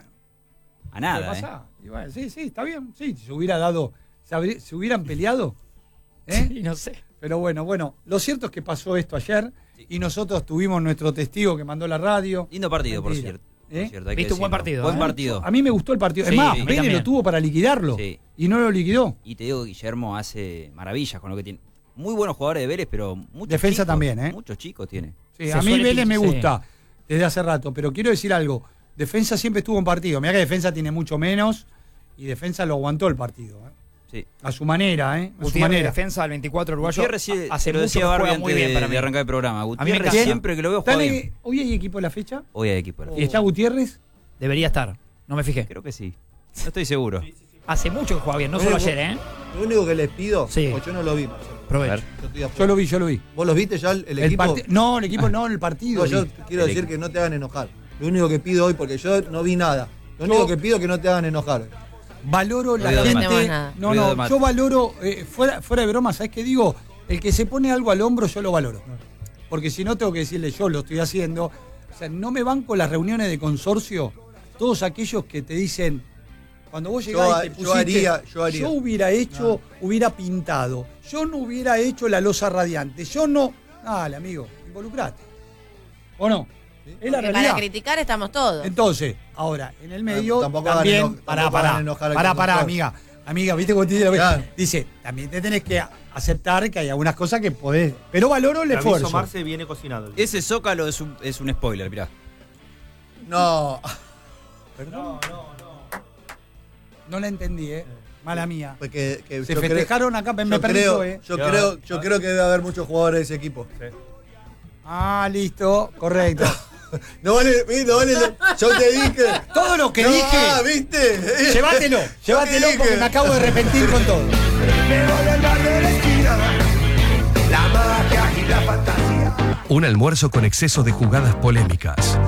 [SPEAKER 13] A
[SPEAKER 2] ¿Qué
[SPEAKER 13] nada, ¿eh?
[SPEAKER 2] pasa? Y bueno, sí, sí, está bien. Sí, se hubiera dado. Se, habrí- se hubieran peleado. ¿eh?
[SPEAKER 5] Sí, no sé.
[SPEAKER 2] Pero bueno, bueno, lo cierto es que pasó esto ayer y nosotros tuvimos nuestro testigo que mandó la radio.
[SPEAKER 13] Lindo partido, por
[SPEAKER 2] Mentira.
[SPEAKER 13] cierto.
[SPEAKER 2] ¿Eh?
[SPEAKER 13] Por cierto, hay que
[SPEAKER 5] Viste un buen
[SPEAKER 13] decirlo.
[SPEAKER 5] partido,
[SPEAKER 13] Buen
[SPEAKER 5] ¿eh?
[SPEAKER 13] partido.
[SPEAKER 2] A mí me gustó el partido.
[SPEAKER 5] Sí,
[SPEAKER 2] es más,
[SPEAKER 5] a mí
[SPEAKER 2] Vélez
[SPEAKER 5] también.
[SPEAKER 2] lo tuvo para liquidarlo
[SPEAKER 13] Sí.
[SPEAKER 2] y no lo liquidó.
[SPEAKER 13] Y te digo, Guillermo hace maravillas con lo que tiene. Muy buenos jugadores de Vélez, pero muchos
[SPEAKER 2] Defensa
[SPEAKER 13] chicos,
[SPEAKER 2] también, ¿eh?
[SPEAKER 13] Muchos chicos tiene.
[SPEAKER 2] Sí,
[SPEAKER 5] Se
[SPEAKER 2] a mí
[SPEAKER 5] suele
[SPEAKER 2] Vélez
[SPEAKER 5] pin-
[SPEAKER 2] me
[SPEAKER 5] sí.
[SPEAKER 2] gusta desde hace rato, pero quiero decir algo. Defensa siempre estuvo en partido. Mira que Defensa tiene mucho menos y Defensa lo aguantó el partido. ¿eh?
[SPEAKER 13] Sí.
[SPEAKER 2] A su manera, ¿eh? A su
[SPEAKER 5] Gutiérrez,
[SPEAKER 2] manera.
[SPEAKER 5] defensa del veinticuatro uruguayo.
[SPEAKER 13] Gutiérrez, sí,
[SPEAKER 5] hace
[SPEAKER 13] se lo
[SPEAKER 5] mucho
[SPEAKER 13] decía
[SPEAKER 5] que
[SPEAKER 13] Barbie
[SPEAKER 5] juega
[SPEAKER 13] antes
[SPEAKER 5] muy bien
[SPEAKER 13] de,
[SPEAKER 5] para
[SPEAKER 13] de
[SPEAKER 5] mí.
[SPEAKER 13] arrancar el programa.
[SPEAKER 5] me
[SPEAKER 13] Gutiérrez
[SPEAKER 5] encanta.
[SPEAKER 13] siempre que lo veo juega
[SPEAKER 2] ¿Están
[SPEAKER 13] bien.
[SPEAKER 2] en- ¿Hoy hay equipo de la fecha?
[SPEAKER 13] Hoy hay equipo. de la
[SPEAKER 2] ¿Y está Gutiérrez?
[SPEAKER 5] Debería estar. No me fijé.
[SPEAKER 13] Creo que sí. No estoy seguro.
[SPEAKER 5] Hace mucho que juega bien, no
[SPEAKER 1] Lo
[SPEAKER 5] solo
[SPEAKER 1] único-
[SPEAKER 5] ayer, ¿eh?
[SPEAKER 1] Lo único que les pido,
[SPEAKER 5] Sí.
[SPEAKER 1] porque yo no lo vi, Marcelo.
[SPEAKER 5] Provecho.
[SPEAKER 13] A ver.
[SPEAKER 1] Yo estoy afuera.
[SPEAKER 2] Yo lo vi, yo lo vi.
[SPEAKER 1] ¿Vos los viste ya el, el
[SPEAKER 2] El
[SPEAKER 1] equipo?
[SPEAKER 2] parti- no, el equipo no, el partido.
[SPEAKER 1] No, yo
[SPEAKER 2] vi.
[SPEAKER 1] quiero
[SPEAKER 13] El
[SPEAKER 1] decir
[SPEAKER 13] equipo.
[SPEAKER 1] que no te hagan enojar. Lo único que pido hoy, porque yo no vi nada. Lo único
[SPEAKER 2] Yo-
[SPEAKER 1] que pido es que no te hagan enojar.
[SPEAKER 2] Valoro la
[SPEAKER 13] Ruido de
[SPEAKER 2] gente.
[SPEAKER 4] mate. nada.
[SPEAKER 2] No,
[SPEAKER 13] Ruido de
[SPEAKER 2] no,
[SPEAKER 13] mate.
[SPEAKER 2] yo valoro, eh, fuera, fuera de broma, ¿sabes qué digo? El que se pone algo al hombro, yo lo valoro. Porque si no, tengo que decirle, yo lo estoy haciendo. O sea, no me banco las reuniones de consorcio. Todos aquellos que te dicen, cuando vos llegás
[SPEAKER 1] Yo-
[SPEAKER 2] y te
[SPEAKER 1] yo
[SPEAKER 2] pusiste,
[SPEAKER 1] haría- yo haría.
[SPEAKER 2] hubiera hecho, hubiera pintado. Yo no hubiera hecho la losa radiante. Yo no. Dale, amigo, involucrate. ¿O no? Es la
[SPEAKER 4] Porque
[SPEAKER 2] realidad.
[SPEAKER 4] para criticar estamos todos.
[SPEAKER 2] Entonces, ahora, en el medio,
[SPEAKER 1] Tampoco hagan
[SPEAKER 2] también,
[SPEAKER 1] eno-
[SPEAKER 2] pará,
[SPEAKER 1] tampoco hagan
[SPEAKER 2] pará,
[SPEAKER 1] enojar al
[SPEAKER 2] pará, pará,
[SPEAKER 1] conductor.
[SPEAKER 2] amiga, amiga, ¿viste cómo te dice?
[SPEAKER 1] Claro.
[SPEAKER 2] Dice, también te tenés que aceptar que hay algunas cosas que podés, pero valoro el
[SPEAKER 3] El aviso
[SPEAKER 2] esfuerzo.
[SPEAKER 3] Marce viene cocinado.
[SPEAKER 13] Ese Zócalo es un, es un spoiler, mirá.
[SPEAKER 1] No.
[SPEAKER 2] ¿Perdón? No la entendí, ¿eh? Mala mía.
[SPEAKER 1] Porque, que
[SPEAKER 2] Se
[SPEAKER 1] yo creo-
[SPEAKER 2] festejaron acá, me
[SPEAKER 1] yo
[SPEAKER 2] permiso,
[SPEAKER 1] creo,
[SPEAKER 2] ¿eh?
[SPEAKER 1] Yo
[SPEAKER 3] Ya,
[SPEAKER 1] creo,
[SPEAKER 3] ya.
[SPEAKER 1] yo creo que debe haber muchos jugadores de ese equipo.
[SPEAKER 2] Ah, listo, correcto.
[SPEAKER 1] No vale, no vale, yo te dije.
[SPEAKER 2] Todo lo que
[SPEAKER 1] No,
[SPEAKER 2] dije,
[SPEAKER 1] ah, ¿viste?
[SPEAKER 2] llévatelo, llévatelo
[SPEAKER 1] dije?
[SPEAKER 2] porque me acabo de arrepentir con todo.
[SPEAKER 14] Un almuerzo con exceso de jugadas polémicas.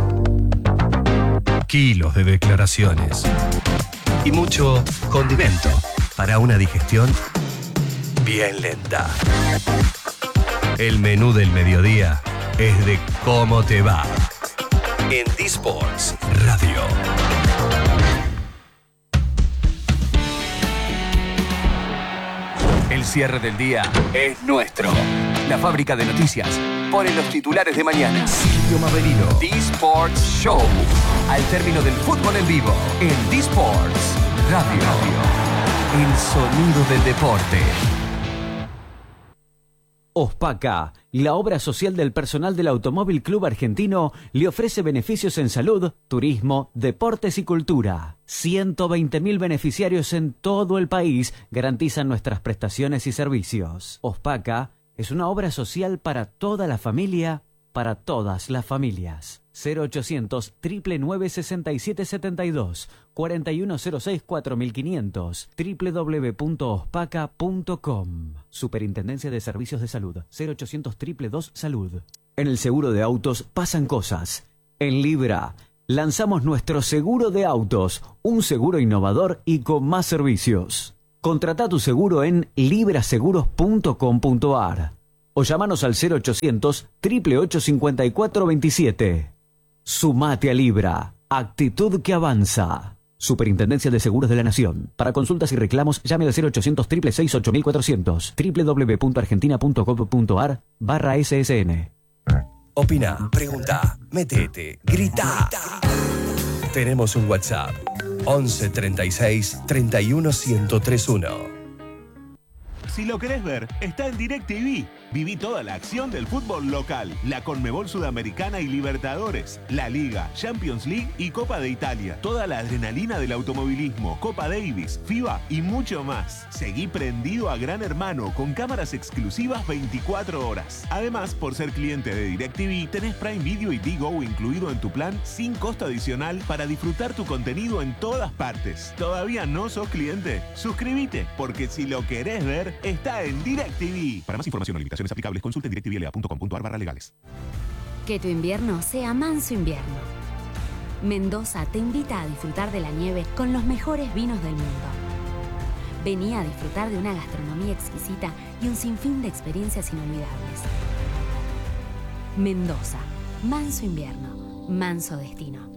[SPEAKER 14] Kilos de declaraciones. Y mucho condimento para una digestión bien lenta. El menú del mediodía es de cómo te va. En D-Sports Radio.
[SPEAKER 15] El cierre del día es nuestro. La fábrica de noticias pone los titulares de mañana.
[SPEAKER 14] Silvio Maverino.
[SPEAKER 15] D-Sports Show. Al término del fútbol en vivo. En D-Sports Radio. El sonido del deporte.
[SPEAKER 16] Ospaca, la obra social del personal del Automóvil Club Argentino, le ofrece beneficios en salud, turismo, deportes y cultura. ciento veinte mil beneficiarios en todo el país garantizan nuestras prestaciones y servicios. Ospaca es una obra social para toda la familia, para todas las familias. cero ochocientos, nueve nueve sesenta y siete setenta y dos, cuarenta y uno cero seis cuatro mil quinientos, doble u doble u doble u punto ospaca punto com. Superintendencia de Servicios de Salud, cero ochocientos, dos dos Salud. En el seguro de autos pasan cosas. En Libra lanzamos nuestro seguro de autos, un seguro innovador y con más servicios. Contrata tu seguro en libraseguros punto com punto ar o llámanos al cero ochocientos, ocho ocho ocho cincuenta y cuatro veintisiete. Sumate a Libra, actitud que avanza. Superintendencia de Seguros de la Nación. Para consultas y reclamos, llame al cero ochocientos, seis seis seis, ocho cuatro cero cero, doble u doble u doble u punto argentina punto gov punto ar barra S S N.
[SPEAKER 14] Opina, pregunta, metete, grita. Tenemos un WhatsApp. once treinta y seis, treinta y uno, ciento treinta y uno.
[SPEAKER 17] Si lo querés ver, está en DirecTV. Viví toda la acción del fútbol local, la Conmebol Sudamericana y Libertadores, la Liga, Champions League y Copa de Italia. Toda la adrenalina del automovilismo, Copa Davis, FIBA y mucho más. Seguí prendido a Gran Hermano con cámaras exclusivas veinticuatro horas. Además, por ser cliente de DirecTV, tenés Prime Video y Digo incluido en tu plan sin costo adicional para disfrutar tu contenido en todas partes. ¿Todavía no sos cliente? Suscríbete, porque si lo querés ver, está en DirecTV. Para más información o limitaciones aplicables, consulte en directivela punto com punto ar barra legales.
[SPEAKER 18] Que tu invierno sea manso invierno. Mendoza te invita a disfrutar de la nieve con los mejores vinos del mundo. Vení a disfrutar de una gastronomía exquisita y un sinfín de experiencias inolvidables. Mendoza, manso invierno, manso destino.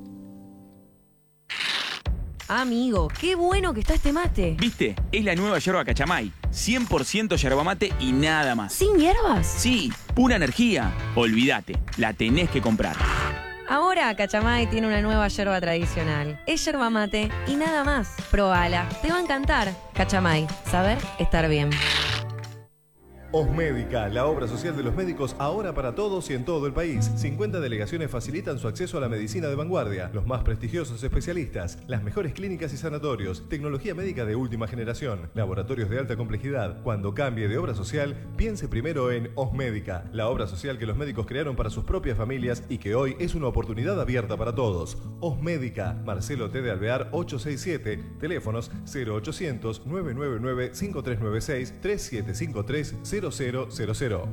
[SPEAKER 4] Amigo, qué bueno que está este mate.
[SPEAKER 19] ¿Viste? Es la nueva yerba Cachamay. cien por ciento yerba mate y nada más.
[SPEAKER 4] ¿Sin hierbas?
[SPEAKER 19] Sí, pura energía. Olvídate, la tenés que comprar.
[SPEAKER 4] Ahora Cachamay tiene una nueva yerba tradicional. Es yerba mate y nada más. Probala, te va a encantar. Cachamay, saber estar bien.
[SPEAKER 20] Osmédica, la obra social de los médicos ahora para todos y en todo el país. cincuenta delegaciones facilitan su acceso a la medicina de vanguardia, los más prestigiosos especialistas, las mejores clínicas y sanatorios, tecnología médica de última generación, laboratorios de alta complejidad. Cuando cambie de obra social, piense primero en Osmédica, la obra social que los médicos crearon para sus propias familias y que hoy es una oportunidad abierta para todos. Osmédica, Marcelo T. de Alvear ochocientos sesenta y siete, teléfonos cero ochocientos, nueve nueve nueve, cinco tres nueve seis, tres siete cinco tres, cero cero cero cero.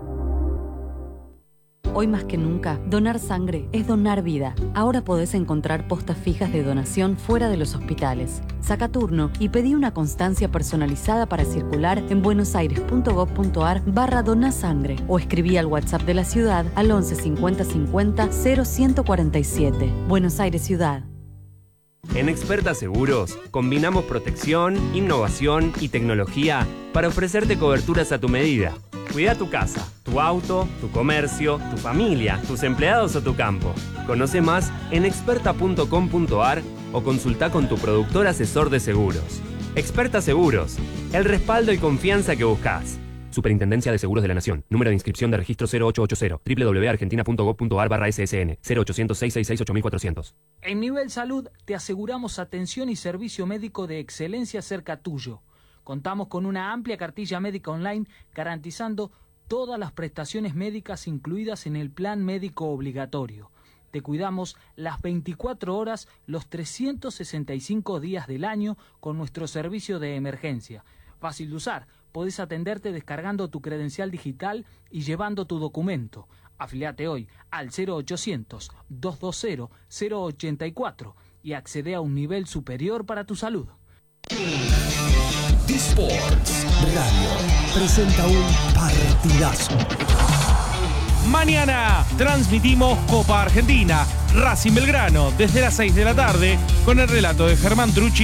[SPEAKER 21] Hoy más que nunca, donar sangre es donar vida. Ahora podés encontrar postas fijas de donación fuera de los hospitales. Saca turno y pedí una constancia personalizada para circular en buenosaires punto gov punto ar barra donasangre o escribí al WhatsApp de la ciudad al once cincuenta cincuenta cero ciento cuarenta y siete. Buenos Aires Ciudad.
[SPEAKER 22] En Experta Seguros, combinamos protección, innovación y tecnología para ofrecerte coberturas a tu medida. Cuida tu casa, tu auto, tu comercio, tu familia, tus empleados o tu campo. Conoce más en experta punto com punto ar o consulta con tu productor asesor de seguros. Experta Seguros, el respaldo y confianza que buscas. Superintendencia de Seguros de la Nación. Número de inscripción de registro cero ocho ocho cero. doble u doble u doble u punto argentina punto gov punto ar barra S S N. cero ochocientos, seiscientos sesenta y seis, ocho mil cuatrocientos.
[SPEAKER 5] En Nivel Salud te aseguramos atención y servicio médico de excelencia cerca tuyo. Contamos con una amplia cartilla médica online garantizando todas las prestaciones médicas incluidas en el plan médico obligatorio. Te cuidamos las veinticuatro horas, los trescientos sesenta y cinco días del año con nuestro servicio de emergencia. Fácil de usar. Podés atenderte descargando tu credencial digital y llevando tu documento. Afiliate hoy al cero ochocientos, doscientos veinte, cero ochenta y cuatro y accede a un nivel superior para tu salud.
[SPEAKER 14] D-Sports Radio presenta un partidazo.
[SPEAKER 23] Mañana transmitimos Copa Argentina, Racing Belgrano, desde las seis de la tarde, con el relato de Germán Trucci